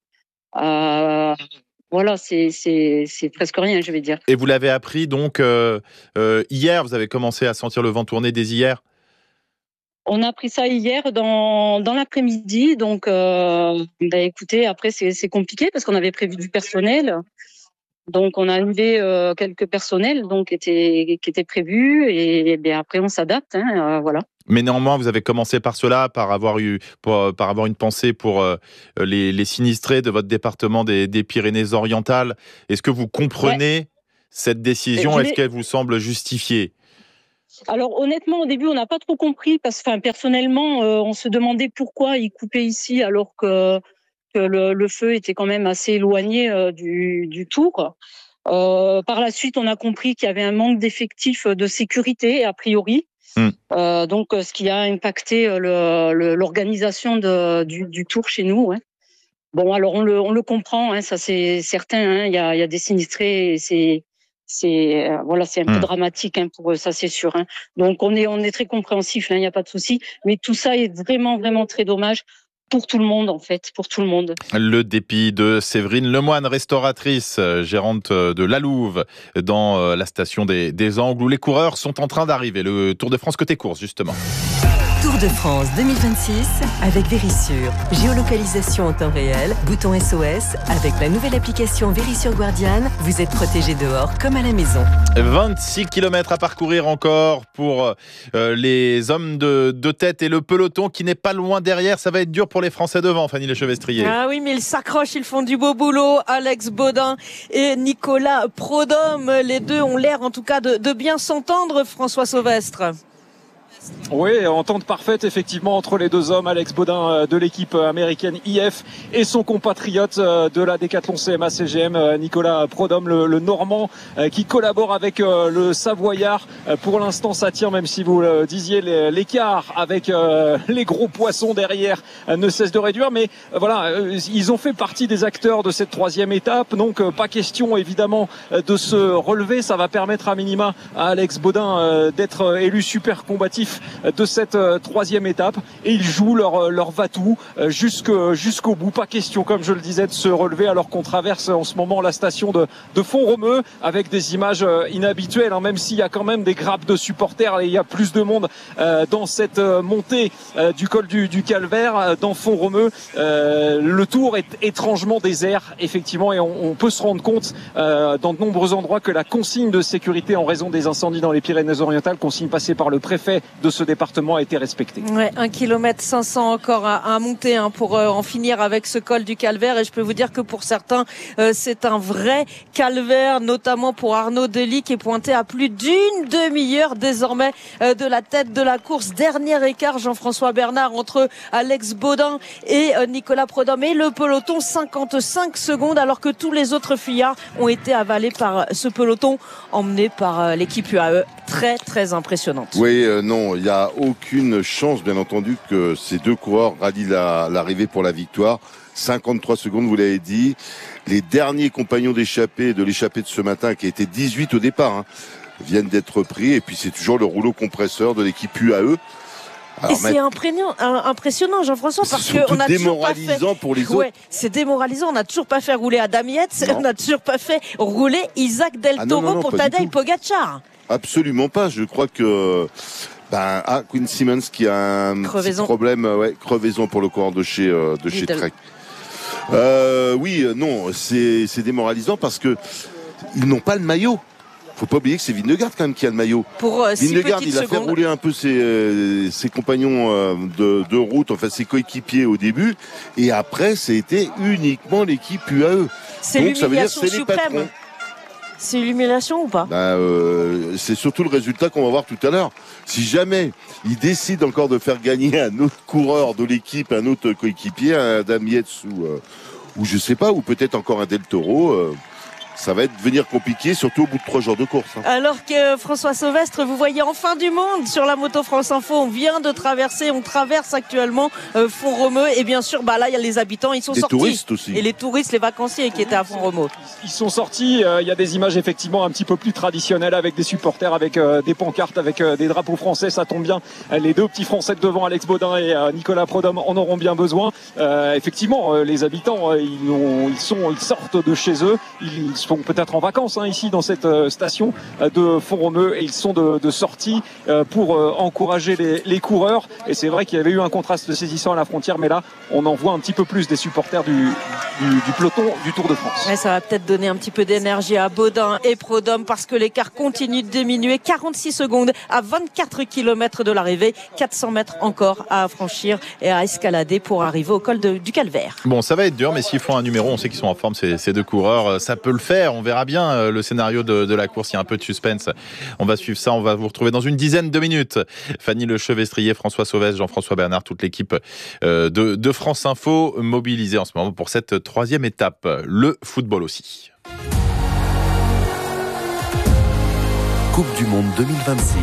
Speaker 25: Voilà, c'est presque rien, je vais dire.
Speaker 2: Et vous l'avez appris donc hier, vous avez commencé à sentir le vent tourner dès hier?
Speaker 25: On a appris ça hier dans l'après-midi, donc écoutez, après c'est compliqué parce qu'on avait prévu du personnel. Donc on a annulé quelques personnels qui étaient prévus et bien après on s'adapte, hein, voilà.
Speaker 2: Mais néanmoins, vous avez commencé par cela, par avoir une pensée pour les sinistrés de votre département des Pyrénées-Orientales. Est-ce que vous comprenez cette décision? Est-ce qu'elle vous semble justifiée?
Speaker 25: Alors honnêtement, au début, on n'a pas trop compris parce que personnellement, on se demandait pourquoi ils coupaient ici alors que le feu était quand même assez éloigné du Tour. Par la suite, on a compris qu'il y avait un manque d'effectifs de sécurité, a priori. Donc, ce qui a impacté l'organisation du Tour chez nous. Hein. Bon, alors on le comprend, hein, ça c'est certain. Hein, il y a des sinistrés, et c'est un peu dramatique hein, pour eux, ça c'est sûr. Hein. Donc on est très compréhensif, il n'y a pas de souci. Mais tout ça est vraiment vraiment très dommage. Pour tout le monde, en fait, pour tout le monde.
Speaker 2: Le dépit de Séverine Lemoine, restauratrice, gérante de La Louve, dans la station des Angles, où les coureurs sont en train d'arriver. Le Tour de France côté course, justement.
Speaker 15: Tour de France 2026 avec Vérissure. Géolocalisation en temps réel, bouton SOS. Avec la nouvelle application Vérissure Guardian, vous êtes protégé dehors comme à la maison.
Speaker 2: 26 km à parcourir encore pour les hommes de tête et le peloton qui n'est pas loin derrière. Ça va être dur pour les Français devant, Fanny Lechevestrier.
Speaker 14: Ah oui, mais ils s'accrochent, ils font du beau boulot. Alex Baudin et Nicolas Prodhomme, les deux ont l'air en tout cas de bien s'entendre, François Sauvestre.
Speaker 12: Oui, entente parfaite effectivement entre les deux hommes, Alex Baudin de l'équipe américaine IF et son compatriote de la Décathlon CMA CGM, Nicolas Prodhomme, le Normand, qui collabore avec le Savoyard. Pour l'instant, ça tient, même si vous le disiez, l'écart avec les gros poissons derrière ne cesse de réduire. Mais voilà, ils ont fait partie des acteurs de cette troisième étape, donc pas question évidemment de se relever. Ça va permettre à minima à Alex Baudin d'être élu super combatif de cette troisième étape, et ils jouent leur va-tout jusqu'au bout. Pas question, comme je le disais, de se relever alors qu'on traverse en ce moment la station de Font-Romeu avec des images inhabituelles, hein, même s'il y a quand même des grappes de supporters et il y a plus de monde dans cette montée du col du Calvaire dans Font-Romeu. Le Tour est étrangement désert effectivement, et on peut se rendre compte dans de nombreux endroits que la consigne de sécurité en raison des incendies dans les Pyrénées-Orientales, consigne passée par le préfet de ce département, a été respectée.
Speaker 14: Ouais, 1 km 500 encore à monter hein, pour en finir avec ce col du Calvaire, et je peux vous dire que pour certains c'est un vrai calvaire, notamment pour Arnaud Delis qui est pointé à plus d'une demi-heure désormais de la tête de la course. Dernier écart, Jean-François Bernard, entre Alex Baudin et Nicolas Prodhomme et le peloton, 55 secondes, alors que tous les autres fuyards ont été avalés par ce peloton emmené par l'équipe UAE. Très très impressionnante.
Speaker 11: Oui, non, il n'y a aucune chance, bien entendu, que ces deux coureurs rallient l'arrivée pour la victoire. 53 secondes, vous l'avez dit. Les derniers compagnons d'échappée de ce matin, qui étaient 18 au départ, hein, viennent d'être pris. Et puis c'est toujours le rouleau compresseur de l'équipe UAE.
Speaker 14: Alors, et c'est impressionnant, Jean-François, parce qu'on a toujours pas fait.
Speaker 11: C'est démoralisant pour les autres. Ouais,
Speaker 14: c'est démoralisant. On n'a toujours pas fait rouler Adam Yates, on n'a toujours pas fait rouler Isaac Del Toro pour Tadej Pogacar.
Speaker 11: Absolument pas. Je crois que Quinn Simmons qui a un petit problème, crevaison pour le coureur de chez Trek. C'est démoralisant parce que ils n'ont pas le maillot. Faut pas oublier que c'est Vingegaard quand même qui a le maillot.
Speaker 14: Pour
Speaker 11: Vingegaard, il a fait rouler un peu ses compagnons de route, enfin ses coéquipiers au début, et après c'était uniquement l'équipe UAE.
Speaker 14: C'est donc ça veut dire c'est les patrons. C'est l'humiliation ou pas?
Speaker 11: C'est surtout le résultat qu'on va voir tout à l'heure. Si jamais il décide encore de faire gagner un autre coureur de l'équipe, un autre coéquipier, Adam Yates ou je sais pas, ou peut-être encore un Del Toro. Ça va devenir compliqué, surtout au bout de 3 jours de course.
Speaker 14: Alors que François Sauvestre, vous voyez enfin du monde sur la moto France Info. On vient de traverser, on traverse actuellement Font-Romeu. Et bien sûr, là, il y a les habitants, ils sont sortis.
Speaker 11: Les touristes aussi.
Speaker 14: Et les touristes, les vacanciers qui étaient à Font-Romeu.
Speaker 12: Ils sont sortis, il y a des images effectivement un petit peu plus traditionnelles avec des supporters, avec des pancartes, avec des drapeaux français. Ça tombe bien. Les deux petits Français de devant, Alex Baudin et Nicolas Prudhomme, en auront bien besoin. Effectivement, les habitants, ils sortent de chez eux. Ils sont peut-être en vacances ici dans cette station de Font-Romeu et ils sont de sortie pour encourager les coureurs. Et c'est vrai qu'il y avait eu un contraste saisissant à la frontière, mais là on en voit un petit peu plus des supporters du peloton du Tour de France.
Speaker 14: Ouais, ça va peut-être donner un petit peu d'énergie à Baudin et Prudhomme parce que l'écart continue de diminuer. 46 secondes à 24 km de l'arrivée, 400 mètres encore à franchir et à escalader pour arriver au col du Calvaire.
Speaker 2: Bon, ça va être dur, mais s'ils font un numéro, on sait qu'ils sont en forme ces deux coureurs, ça peut le faire. On verra bien le scénario de la course. Il y a un peu de suspense. On va suivre ça. On va vous retrouver dans une dizaine de minutes. Fanny Lechevestrier, François Sauvestre, Jean-François Bernard, toute l'équipe de France Info mobilisée en ce moment pour cette 3e étape. Le football aussi.
Speaker 16: Coupe du Monde 2026.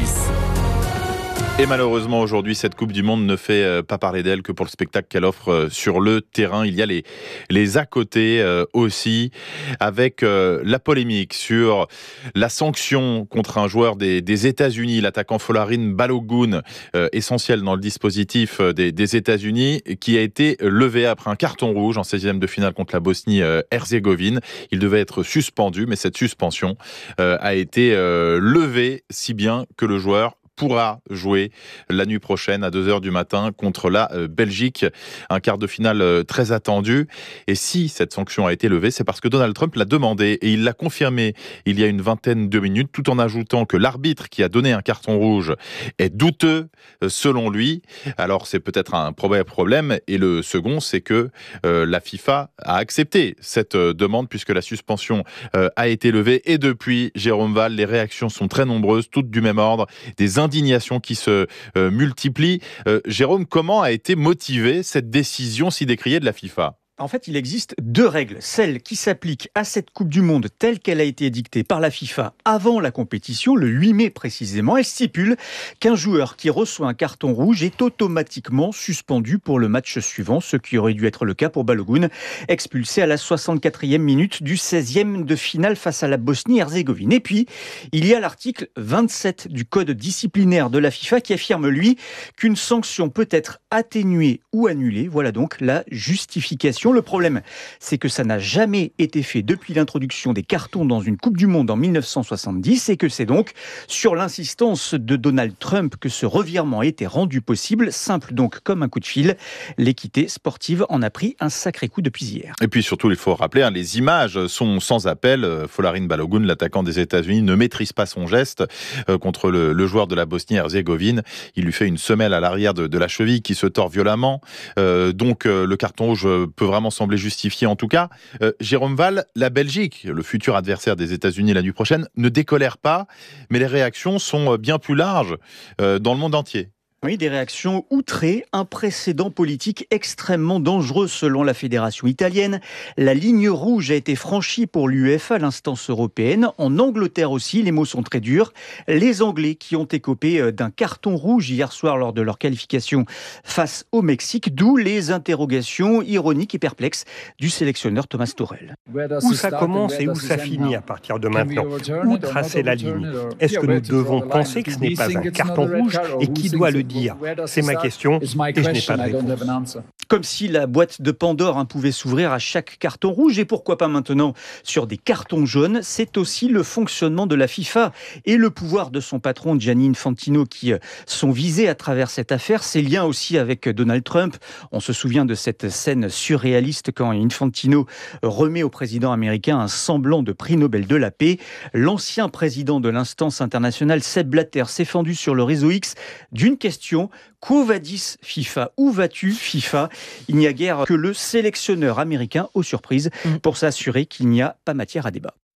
Speaker 2: Et malheureusement, aujourd'hui, cette Coupe du Monde ne fait pas parler d'elle que pour le spectacle qu'elle offre sur le terrain. Il y a les à côté aussi, avec la polémique sur la sanction contre un joueur des États-Unis, l'attaquant Folarin Balogun, essentiel dans le dispositif des États-Unis, qui a été levé après un carton rouge en 16e de finale contre la Bosnie-Herzégovine. Il devait être suspendu, mais cette suspension a été levée, si bien que le joueur pourra jouer la nuit prochaine à 2h du matin contre la Belgique. Un quart de finale très attendu. Et si cette sanction a été levée, c'est parce que Donald Trump l'a demandé et il l'a confirmé il y a une vingtaine de minutes, tout en ajoutant que l'arbitre qui a donné un carton rouge est douteux selon lui. Alors c'est peut-être un problème. Et le second, c'est que la FIFA a accepté cette demande puisque la suspension a été levée. Et depuis, Jérôme Val, les réactions sont très nombreuses, toutes du même ordre. Des indignation qui se multiplie. Jérôme, comment a été motivée cette décision si décriée de la FIFA ?
Speaker 1: En fait, il existe 2 règles. Celle qui s'applique à cette Coupe du Monde telle qu'elle a été édictée par la FIFA avant la compétition, le 8 mai précisément. Elle stipule qu'un joueur qui reçoit un carton rouge est automatiquement suspendu pour le match suivant, ce qui aurait dû être le cas pour Balogun, expulsé à la 64e minute du 16e de finale face à la Bosnie-Herzégovine. Et puis, il y a l'article 27 du code disciplinaire de la FIFA qui affirme, lui, qu'une sanction peut être atténuée ou annulée. Voilà donc la justification. Le problème, c'est que ça n'a jamais été fait depuis l'introduction des cartons dans une Coupe du Monde en 1970 et que c'est donc sur l'insistance de Donald Trump que ce revirement a été rendu possible, simple donc comme un coup de fil. L'équité sportive en a pris un sacré coup depuis hier.
Speaker 2: Et puis surtout, il faut rappeler, les images sont sans appel. Folarin Balogun, l'attaquant des États-Unis, ne maîtrise pas son geste contre le joueur de la Bosnie-Herzégovine. Il lui fait une semelle à l'arrière de la cheville qui se tord violemment. Donc le carton rouge peut vraiment sembler justifié en tout cas. Jérôme Val, la Belgique, le futur adversaire des États-Unis la nuit prochaine, ne décolère pas, mais les réactions sont bien plus larges dans le monde entier.
Speaker 1: Oui, des réactions outrées, un précédent politique extrêmement dangereux selon la fédération italienne. La ligne rouge a été franchie pour l'UEFA, l'instance européenne. En Angleterre aussi, les mots sont très durs. Les Anglais qui ont écopé d'un carton rouge hier soir lors de leur qualification face au Mexique, d'où les interrogations ironiques et perplexes du sélectionneur Thomas Tuchel.
Speaker 4: Où ça commence et où ça finit à partir de maintenant? Où tracer la ligne? Est-ce que nous devons penser que ce n'est pas un carton rouge et qui doit le dire? C'est ma question et je n'ai pas de réponse.
Speaker 1: Comme si la boîte de Pandore pouvait s'ouvrir à chaque carton rouge et pourquoi pas maintenant sur des cartons jaunes. C'est aussi le fonctionnement de la FIFA et le pouvoir de son patron Gianni Infantino qui sont visés à travers cette affaire. Ses liens aussi avec Donald Trump. On se souvient de cette scène surréaliste quand Infantino remet au président américain un semblant de prix Nobel de la paix. L'ancien président de l'instance internationale Sepp Blatter s'est fendu sur le réseau X d'une question. Quo vadis FIFA? Où vas-tu FIFA? Il n'y a guère que le sélectionneur américain aux surprises pour s'assurer qu'il n'y a pas matière à débat.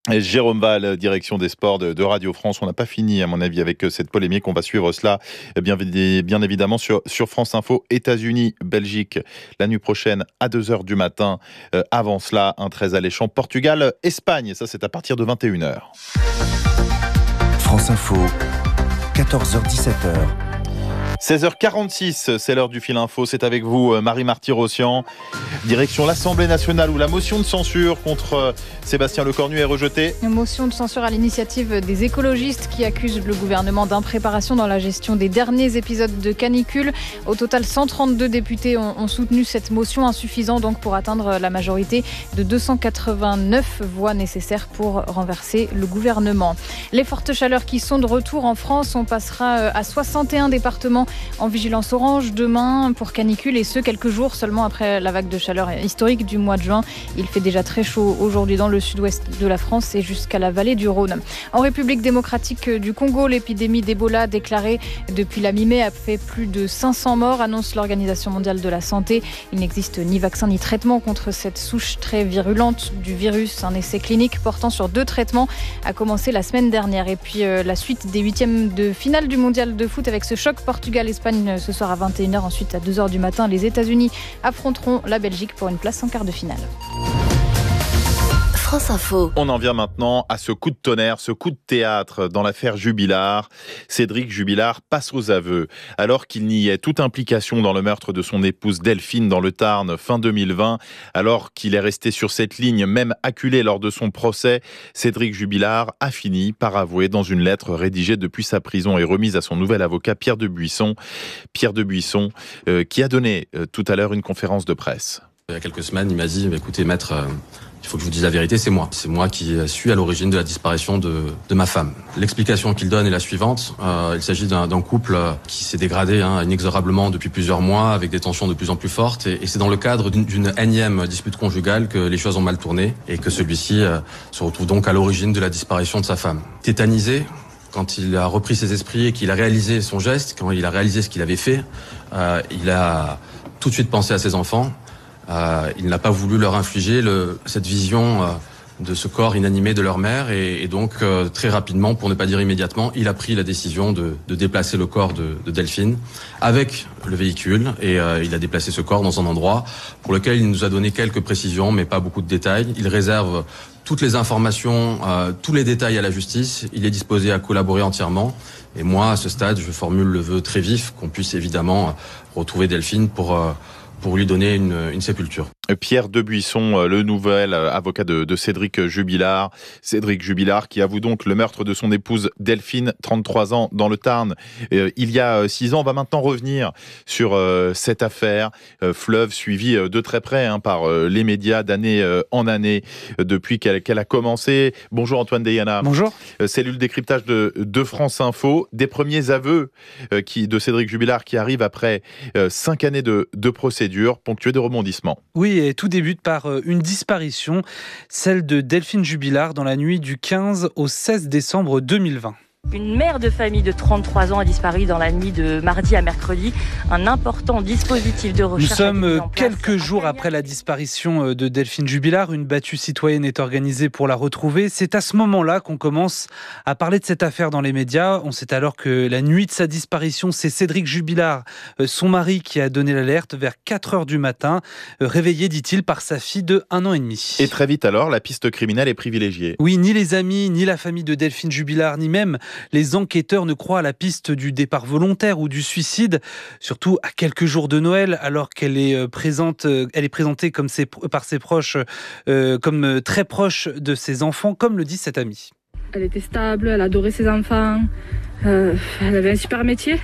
Speaker 2: Et Jérôme Val, direction des sports de Radio France. On n'a pas fini, à mon avis, avec cette polémique. On va suivre cela, bien évidemment, sur France Info. États-Unis, Belgique, la nuit prochaine à 2h du matin. Avant cela, un très alléchant Portugal, Espagne. Ça, c'est à partir de 21h.
Speaker 6: France Info, 14h-17h.
Speaker 2: 16h46, c'est l'heure du Fil Info. C'est avec vous, Marie Marty-Rossian. Direction l'Assemblée nationale où la motion de censure contre Sébastien Lecornu est rejetée.
Speaker 20: Une motion de censure à l'initiative des écologistes qui accusent le gouvernement d'impréparation dans la gestion des derniers épisodes de canicule. Au total, 132 députés ont soutenu cette motion, insuffisant donc pour atteindre la majorité de 289 voix nécessaires pour renverser le gouvernement. Les fortes chaleurs qui sont de retour en France, on passera à 61 départements en vigilance orange demain pour canicule, et ce quelques jours seulement après la vague de chaleur historique du mois de juin. Il fait déjà très chaud aujourd'hui dans le sud-ouest de la France et jusqu'à la vallée du Rhône. En République démocratique du Congo, l'épidémie d'Ebola déclarée depuis la mi-mai a fait plus de 500 morts, annonce l'Organisation mondiale de la santé. Il n'existe ni vaccin ni traitement contre cette souche très virulente du virus. Un essai clinique portant sur 2 traitements a commencé la semaine dernière. Et puis la suite des 8e de finale du mondial de foot avec ce choc Portugal-Espagne ce soir à 21h. Ensuite à 2h du matin, les États-Unis affronteront la Belgique pour une place en quart de finale.
Speaker 9: France Info.
Speaker 2: On en vient maintenant à ce coup de tonnerre, ce coup de théâtre dans l'affaire Jubilard. Cédric Jubilard passe aux aveux. Alors qu'il niait toute implication dans le meurtre de son épouse Delphine dans le Tarn fin 2020, alors qu'il est resté sur cette ligne, même acculé lors de son procès, Cédric Jubilard a fini par avouer dans une lettre rédigée depuis sa prison et remise à son nouvel avocat Pierre de Buisson. Pierre de Buisson qui a donné tout à l'heure une conférence de presse.
Speaker 7: Il y a quelques semaines, il m'a dit « Écoutez, maître, il faut que je vous dise la vérité, c'est moi. C'est moi qui suis à l'origine de la disparition de ma femme. » L'explication qu'il donne est la suivante. Il s'agit d'un couple qui s'est dégradé inexorablement depuis plusieurs mois, avec des tensions de plus en plus fortes. Et c'est dans le cadre d'une énième dispute conjugale que les choses ont mal tourné et que celui-ci se retrouve donc à l'origine de la disparition de sa femme. Tétanisé, quand il a repris ses esprits et qu'il a réalisé son geste, quand il a réalisé ce qu'il avait fait, il a tout de suite pensé à ses enfants. Il n'a pas voulu leur infliger cette vision de ce corps inanimé de leur mère et donc très rapidement, pour ne pas dire immédiatement, il a pris la décision de déplacer le corps de Delphine avec le véhicule et il a déplacé ce corps dans un endroit pour lequel il nous a donné quelques précisions mais pas beaucoup de détails. Il réserve toutes les informations, tous les détails à la justice. Il est disposé à collaborer entièrement. Et moi, à ce stade, je formule le vœu très vif qu'on puisse évidemment retrouver Delphine pour lui donner une sépulture.
Speaker 2: Pierre de Buisson, le nouvel avocat de Cédric Jubilard. Cédric Jubilard qui avoue donc le meurtre de son épouse Delphine, 33 ans, dans le Tarn, il y a 6 ans. On va maintenant revenir sur cette affaire, fleuve suivi de très près par les médias d'année en année depuis qu'elle a commencé. Bonjour Antoine Deyana.
Speaker 8: Bonjour.
Speaker 2: Cellule décryptage de France Info. Des premiers aveux de Cédric Jubilard qui arrivent après 5 années de procédure ponctuée de rebondissements.
Speaker 8: Oui, et tout débute par une disparition, celle de Delphine Jubilard dans la nuit du 15 au 16 décembre 2020.
Speaker 10: Une mère de famille de 33 ans a disparu dans la nuit de mardi à mercredi. Un important dispositif de recherche.
Speaker 8: Nous sommes quelques jours après la disparition de Delphine Jubilard. Une battue citoyenne est organisée pour la retrouver. C'est à ce moment-là qu'on commence à parler de cette affaire dans les médias. On sait alors que la nuit de sa disparition, c'est Cédric Jubilard, son mari, qui a donné l'alerte vers 4h du matin, réveillé, dit-il, par sa fille de 1 an et demi.
Speaker 2: Et très vite alors, la piste criminelle est privilégiée.
Speaker 8: Oui, ni les amis, ni la famille de Delphine Jubilard, ni même les enquêteurs ne croient à la piste du départ volontaire ou du suicide, surtout à quelques jours de Noël, alors qu'elle est présentée par ses proches comme très proche de ses enfants, comme le dit cette amie.
Speaker 13: Elle était stable, elle adorait ses enfants, elle avait un super métier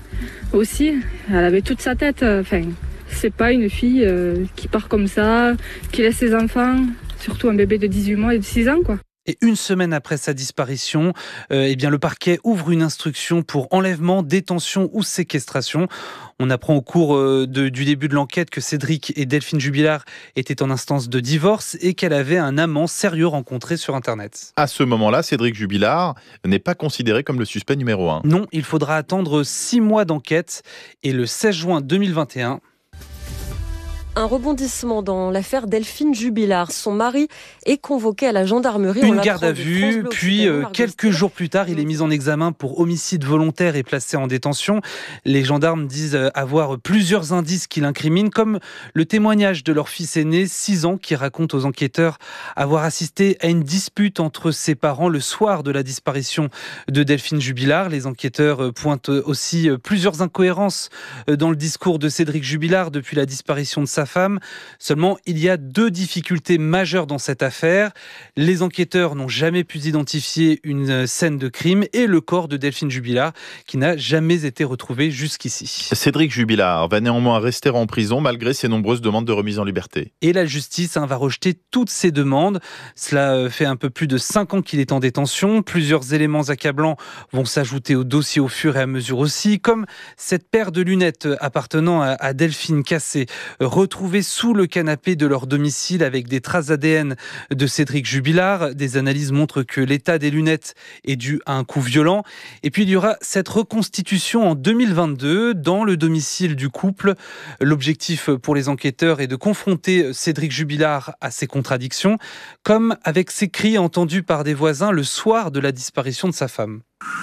Speaker 13: aussi, elle avait toute sa tête. C'est pas une fille qui part comme ça, qui laisse ses enfants, surtout un bébé de 18 mois et de 6 ans, quoi.
Speaker 8: Et une semaine après sa disparition, le parquet ouvre une instruction pour enlèvement, détention ou séquestration. On apprend au cours du début de l'enquête que Cédric et Delphine Jubilard étaient en instance de divorce et qu'elle avait un amant sérieux rencontré sur Internet.
Speaker 2: À ce moment-là, Cédric Jubilard n'est pas considéré comme le suspect numéro 1.
Speaker 8: Non, il faudra attendre 6 mois d'enquête et le 16 juin 2021...
Speaker 3: Un rebondissement dans l'affaire Delphine Jubilard. Son mari est convoqué à la gendarmerie.
Speaker 8: Une garde à vue, puis quelques jours plus tard, il est mis en examen pour homicide volontaire et placé en détention. Les gendarmes disent avoir plusieurs indices qui l'incriminent, comme le témoignage de leur fils aîné, 6 ans, qui raconte aux enquêteurs avoir assisté à une dispute entre ses parents le soir de la disparition de Delphine Jubilard. Les enquêteurs pointent aussi plusieurs incohérences dans le discours de Cédric Jubilard depuis la disparition de sa femme. Seulement, il y a 2 difficultés majeures dans cette affaire. Les enquêteurs n'ont jamais pu identifier une scène de crime et le corps de Delphine Jubilard qui n'a jamais été retrouvé jusqu'ici.
Speaker 2: Cédric Jubilard va néanmoins rester en prison malgré ses nombreuses demandes de remise en liberté.
Speaker 8: Et la justice va rejeter toutes ces demandes. Cela fait un peu plus de 5 ans qu'il est en détention. Plusieurs éléments accablants vont s'ajouter au dossier au fur et à mesure aussi, comme cette paire de lunettes appartenant à Delphine cassée, retrouvée sous le canapé de leur domicile avec des traces ADN de Cédric Jubilard. Des analyses montrent que l'état des lunettes est dû à un coup violent. Et puis il y aura cette reconstitution en 2022 dans le domicile du couple. L'objectif pour les enquêteurs est de confronter Cédric Jubilard à ses contradictions, comme avec ces cris entendus par des voisins le soir de la disparition de sa femme.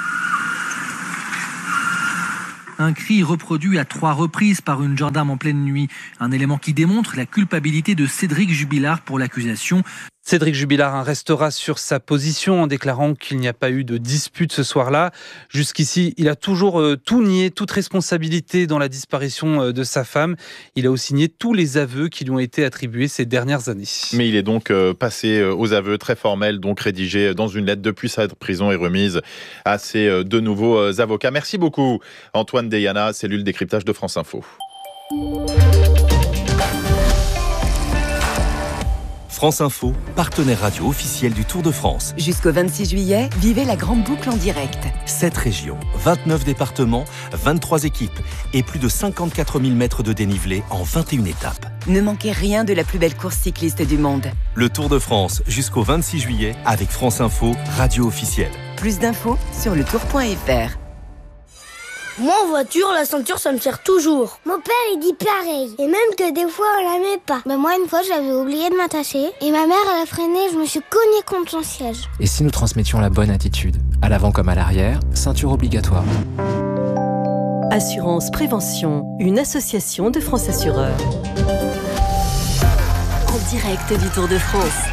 Speaker 5: Un cri reproduit à 3 reprises par une gendarme en pleine nuit. Un élément qui démontre la culpabilité de Cédric Jubilard pour l'accusation.
Speaker 8: Cédric Jubilard restera sur sa position en déclarant qu'il n'y a pas eu de dispute ce soir-là. Jusqu'ici, il a toujours tout nié, toute responsabilité dans la disparition de sa femme. Il a aussi nié tous les aveux qui lui ont été attribués ces dernières années.
Speaker 2: Mais il est donc passé aux aveux très formels, donc rédigés dans une lettre depuis sa prison et remise à ses 2 nouveaux avocats. Merci beaucoup Antoine Deyana, cellule décryptage de France Info.
Speaker 16: France Info, partenaire radio officiel du Tour de France.
Speaker 15: Jusqu'au 26 juillet, vivez la grande boucle en direct.
Speaker 16: 7 régions, 29 départements, 23 équipes et plus de 54 000 mètres de dénivelé en 21 étapes.
Speaker 15: Ne manquez rien de la plus belle course cycliste du monde.
Speaker 16: Le Tour de France jusqu'au 26 juillet avec France Info, radio officielle.
Speaker 15: Plus d'infos sur letour.fr.
Speaker 17: Moi en voiture, la ceinture ça me sert toujours.
Speaker 18: Mon père il dit pareil. Et même que des fois on la met pas. Moi une fois j'avais oublié de m'attacher. Et ma mère elle a freiné, je me suis cognée contre son siège.
Speaker 19: Et si nous transmettions la bonne attitude, à l'avant comme à l'arrière, ceinture obligatoire.
Speaker 15: Assurance Prévention, une association de France Assureurs. En direct du Tour de France.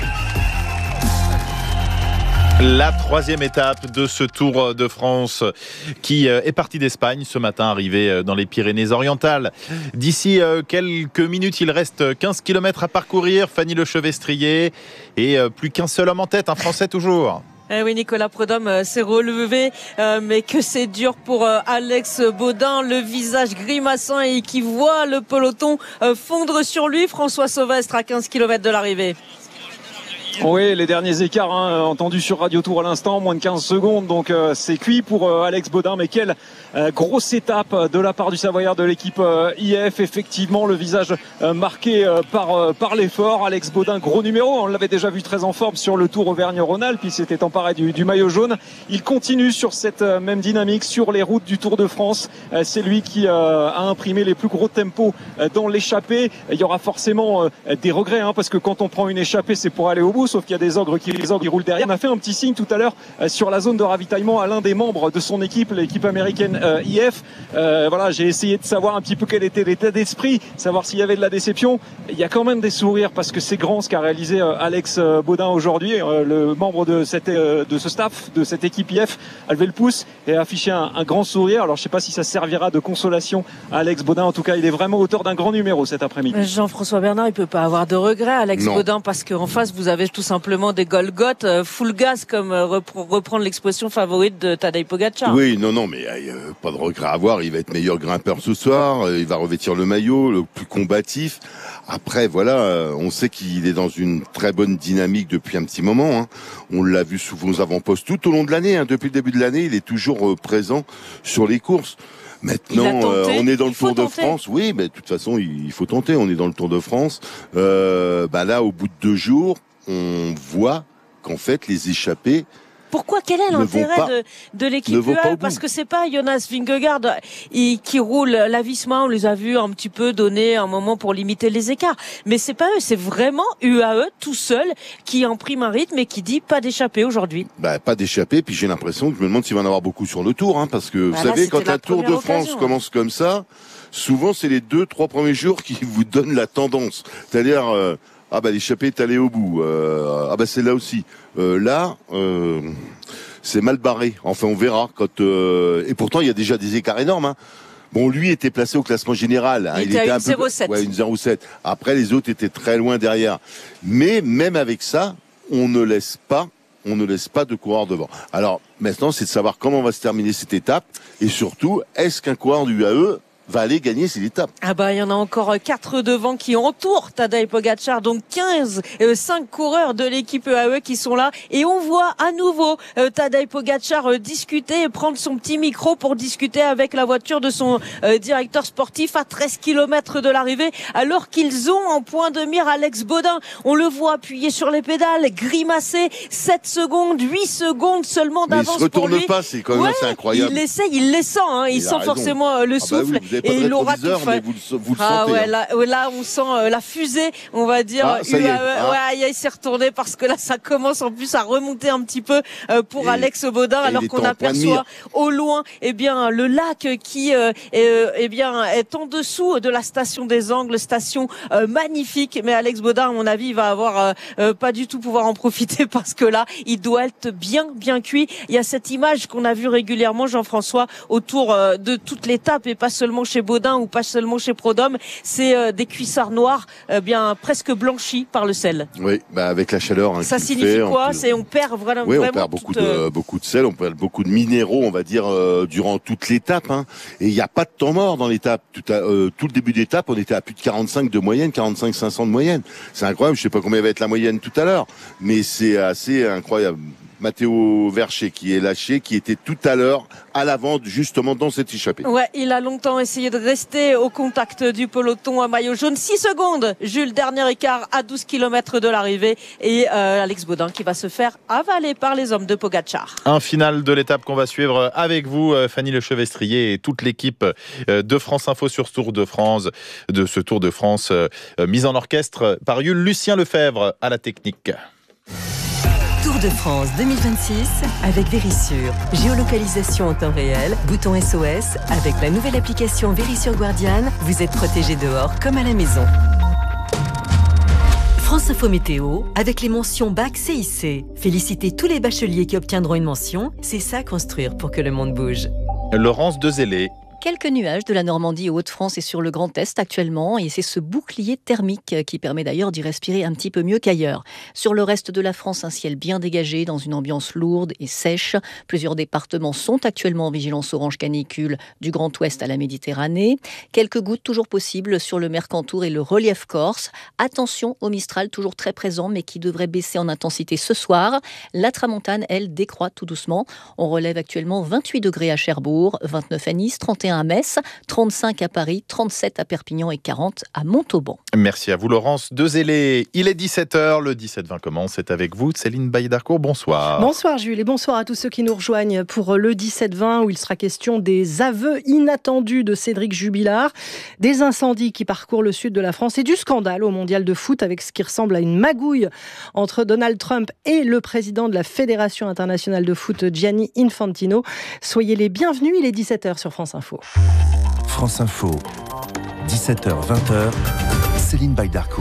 Speaker 2: La 3e étape de ce Tour de France qui est parti d'Espagne ce matin, arrivé dans les Pyrénées-Orientales. D'ici quelques minutes, il reste 15 km à parcourir. Fanny Lechevestrier et plus qu'un seul homme en tête, un Français toujours.
Speaker 14: Oui, Nicolas Prudhomme s'est relevé, mais que c'est dur pour Alex Baudin, le visage grimaçant et qui voit le peloton fondre sur lui. François Sauvestre à 15 km de l'arrivée.
Speaker 12: Oui, les derniers écarts entendus sur Radio Tour à l'instant, moins de 15 secondes, donc c'est cuit pour Alex Baudin. Mais quelle grosse étape de la part du Savoyard de l'équipe IF. Effectivement, le visage marqué par l'effort. Alex Baudin, gros numéro, on l'avait déjà vu très en forme sur le Tour Auvergne-Rhône-Alpes, il s'était emparé du maillot jaune. Il continue sur cette même dynamique sur les routes du Tour de France. C'est lui qui a imprimé les plus gros tempos dans l'échappée. Il y aura forcément des regrets, parce que quand on prend une échappée, c'est pour aller au bout. Sauf qu'il y a des ogres qui roulent derrière. On a fait un petit signe tout à l'heure sur la zone de ravitaillement à l'un des membres de son équipe, l'équipe américaine IF. Voilà, j'ai essayé de savoir un petit peu quel était l'état d'esprit, savoir s'il y avait de la déception. Il y a quand même des sourires parce que c'est grand ce qu'a réalisé Alex Baudin aujourd'hui. Le membre de ce staff, de cette équipe IF, a levé le pouce et a affiché un grand sourire. Alors je ne sais pas si ça servira de consolation à Alex Baudin. En tout cas, il est vraiment auteur d'un grand numéro cet après-midi.
Speaker 14: Jean-François Bernard, il peut pas avoir de regrets, Alex Baudin, parce qu'en face, vous avez tout simplement des Golgoth, full gas, comme reprendre l'expression favorite de Tadej Pogacar.
Speaker 11: Oui, non, mais pas de regret à avoir. Il va être meilleur grimpeur ce soir. Il va revêtir le maillot, le plus combatif. Après, voilà, on sait qu'il est dans une très bonne dynamique depuis un petit moment. On l'a vu sous vos avant-postes tout au long de l'année. Depuis le début de l'année, il est toujours présent sur les courses. Maintenant, on est dans le Tour de France. Oui, mais de toute façon, il faut tenter. On est dans le Tour de France. Là, au bout de 2 jours, on voit qu'en fait, les échappées,
Speaker 14: Pourquoi? Quel est l'intérêt de l'équipe UAE? Parce que c'est pas Jonas Vingegaard qui roule la Visma. On les a vus un petit peu donner un moment pour limiter les écarts. Mais c'est pas eux, c'est vraiment UAE tout seul qui imprime un rythme et qui dit pas d'échapper aujourd'hui.
Speaker 11: Pas d'échapper, puis j'ai l'impression que je me demande s'il va en avoir beaucoup sur le Tour, parce que vous savez, quand un Tour de France commence comme ça, souvent c'est les 2-3 premiers jours qui vous donnent la tendance. C'est-à-dire, l'échappée est allée au bout. C'est là aussi. C'est mal barré. Enfin, on verra. Et pourtant, il y a déjà des écarts énormes. Bon, lui était placé au classement général.
Speaker 14: Il était à une 0,7.
Speaker 11: Une 0,7. Après, les autres étaient très loin derrière. Mais même avec ça, on ne laisse pas de coureur devant. Alors, maintenant, c'est de savoir comment va se terminer cette étape. Et surtout, est-ce qu'un coureur du UAE va aller gagner cette étape?
Speaker 14: Il y en a encore 4 devant qui entourent Tadej Pogačar, donc 5 coureurs de l'équipe UAE qui sont là, et on voit à nouveau Tadej Pogačar discuter et prendre son petit micro pour discuter avec la voiture de son directeur sportif à 13 km de l'arrivée, alors qu'ils ont en point de mire Alex Baudin. On le voit appuyer sur les pédales, grimacer. 7 secondes, 8 secondes seulement d'avance pour lui.
Speaker 11: Il se retourne pas, c'est quand même assez incroyable.
Speaker 14: Il essaye, il les sent, il sent forcément le souffle. Et il aura tout fait.
Speaker 11: Vous le sentez.
Speaker 14: Là, on sent la fusée, on va dire. Il s'est retourné parce que là, ça commence en plus à remonter un petit peu pour Alex Baudin, alors qu'on aperçoit au loin, le lac qui est en dessous de la station des Angles, station magnifique. Mais Alex Baudin, à mon avis, il va avoir pas du tout pouvoir en profiter parce que là, il doit être bien cuit. Il y a cette image qu'on a vue régulièrement, Jean-François, autour de toute l'étape et pas seulement chez Baudin ou pas seulement chez Prudhomme, c'est des cuissards noirs presque blanchis par le sel.
Speaker 11: Oui, avec la chaleur.
Speaker 14: Ça signifie quoi? On perd vraiment.
Speaker 11: Oui, on perd beaucoup de sel, on perd beaucoup de minéraux, on va dire, durant toute l'étape. Et il n'y a pas de temps mort dans l'étape. Tout le début d'étape, on était à plus de 45 de moyenne, 45-500 de moyenne. C'est incroyable. Je sais pas combien va être la moyenne tout à l'heure, mais c'est assez incroyable. Matteo Vercher qui est lâché, qui était tout à l'heure à l'avant justement dans cette échappée.
Speaker 14: Ouais, il a longtemps essayé de rester au contact du peloton à maillot jaune. 6 secondes, Jules, dernier écart à 12 km de l'arrivée, et Alex Baudin qui va se faire avaler par les hommes de Pogačar.
Speaker 2: Un final de l'étape qu'on va suivre avec vous, Fanny Lechevestrier, et toute l'équipe de France Info sur ce Tour de France, mise en orchestre par Lucien Lefebvre à la technique.
Speaker 15: Tour de France 2026 avec Verisure. Géolocalisation en temps réel, bouton SOS. Avec la nouvelle application Verisure Guardian, vous êtes protégé dehors comme à la maison. France Info Météo, avec les mentions BAC CIC. Félicitez tous les bacheliers qui obtiendront une mention. C'est ça construire pour que le monde bouge.
Speaker 2: Laurence Dezellé.
Speaker 21: Quelques nuages de la Normandie aux Hauts-de-France et sur le Grand Est actuellement, et c'est ce bouclier thermique qui permet d'ailleurs d'y respirer un petit peu mieux qu'ailleurs. Sur le reste de la France, un ciel bien dégagé dans une ambiance lourde et sèche. Plusieurs départements sont actuellement en vigilance orange canicule du Grand Ouest à la Méditerranée. Quelques gouttes toujours possibles sur le Mercantour et le relief corse. Attention au Mistral, toujours très présent mais qui devrait baisser en intensité ce soir. La tramontane, elle, décroît tout doucement. On relève actuellement 28 degrés à Cherbourg, 29 à Nice, 31 à Metz, 35 à Paris, 37 à Perpignan et 40 à Montauban.
Speaker 2: Merci à vous Laurence Dezellé. Il est 17h, le 17-20 commence. C'est avec vous Céline Bailly-Darcourt, bonsoir.
Speaker 22: Bonsoir Jules et bonsoir à tous ceux qui nous rejoignent pour le 17-20 où il sera question des aveux inattendus de Cédric Jubilard, des incendies qui parcourent le sud de la France et du scandale au mondial de foot avec ce qui ressemble à une magouille entre Donald Trump et le président de la Fédération internationale de foot Gianni Infantino. Soyez les bienvenus, il est 17h sur France Info.
Speaker 6: France Info, 17h, 20h, Céline Bailly-Darcourt.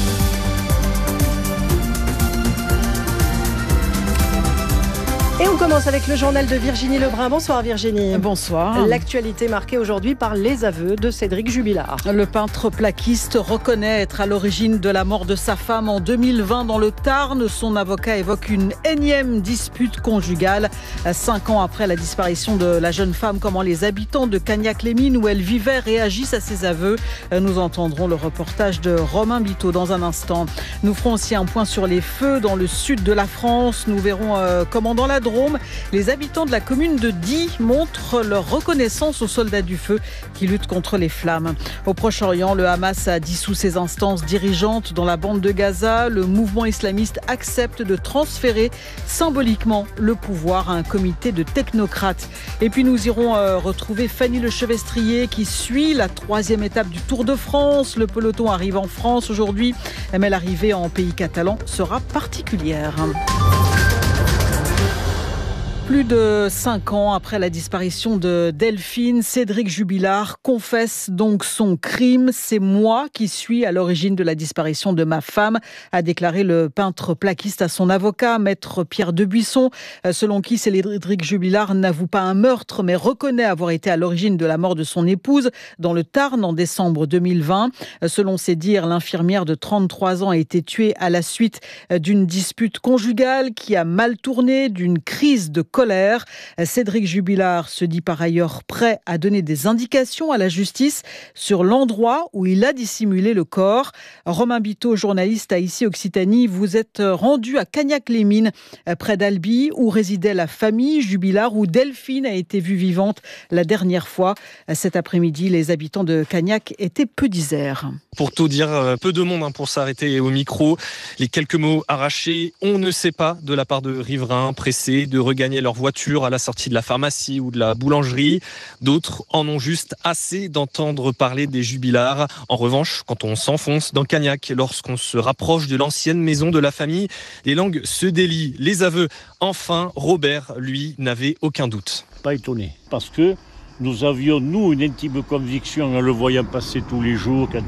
Speaker 22: Et on commence avec le journal de Virginie Lebrun. Bonsoir Virginie.
Speaker 23: Bonsoir.
Speaker 22: L'actualité marquée aujourd'hui par les aveux de Cédric Jubilard.
Speaker 23: Le peintre plaquiste reconnaît être à l'origine de la mort de sa femme en 2020 dans le Tarn. Son avocat évoque une énième dispute conjugale. 5 ans après la disparition de la jeune femme, comment les habitants de Cagnac-les-Mines où elle vivait réagissent à ses aveux. Nous entendrons le reportage de Romain Biteau dans un instant. Nous ferons aussi un point sur les feux dans le sud de la France. Nous verrons comment dans la Drôme Drôme. Les habitants de la commune de Die montrent leur reconnaissance aux soldats du feu qui luttent contre les flammes. Au Proche-Orient, le Hamas a dissous ses instances dirigeantes dans la bande de Gaza. Le mouvement islamiste accepte de transférer symboliquement le pouvoir à un comité de technocrates. Et puis nous irons retrouver Fanny Lechevestrier qui suit la 3e étape du Tour de France. Le peloton arrive en France aujourd'hui, mais l'arrivée en pays catalan sera particulière. Plus de 5 ans après la disparition de Delphine, Cédric Jubilard confesse donc son crime. C'est moi qui suis à l'origine de la disparition de ma femme, a déclaré le peintre plaquiste à son avocat, maître Pierre Debuisson, selon qui Cédric Jubilard n'avoue pas un meurtre, mais reconnaît avoir été à l'origine de la mort de son épouse dans le Tarn en décembre 2020. Selon ses dires, l'infirmière de 33 ans a été tuée à la suite d'une dispute conjugale qui a mal tourné, d'une crise de colère. Cédric Jubilard se dit par ailleurs prêt à donner des indications à la justice sur l'endroit où il a dissimulé le corps. Romain Biteau, journaliste à Ici Occitanie, vous êtes rendu à Cagnac-les-Mines, près d'Albi, où résidait la famille Jubilard, où Delphine a été vue vivante la dernière fois. Cet après-midi, les habitants de Cagnac étaient peu disers.
Speaker 1: Pour tout dire, peu de monde pour s'arrêter au micro. Les quelques mots arrachés, on ne sait pas, de la part de riverains pressés de regagner leur voiture à la sortie de la pharmacie ou de la boulangerie. D'autres en ont juste assez d'entendre parler des Jubilards. En revanche, quand on s'enfonce dans Cagnac, lorsqu'on se rapproche de l'ancienne maison de la famille, les langues se délient. Les aveux, enfin, Robert, lui, n'avait aucun doute.
Speaker 4: Pas étonné, parce que nous avions, nous, une intime conviction en le voyant passer tous les jours quand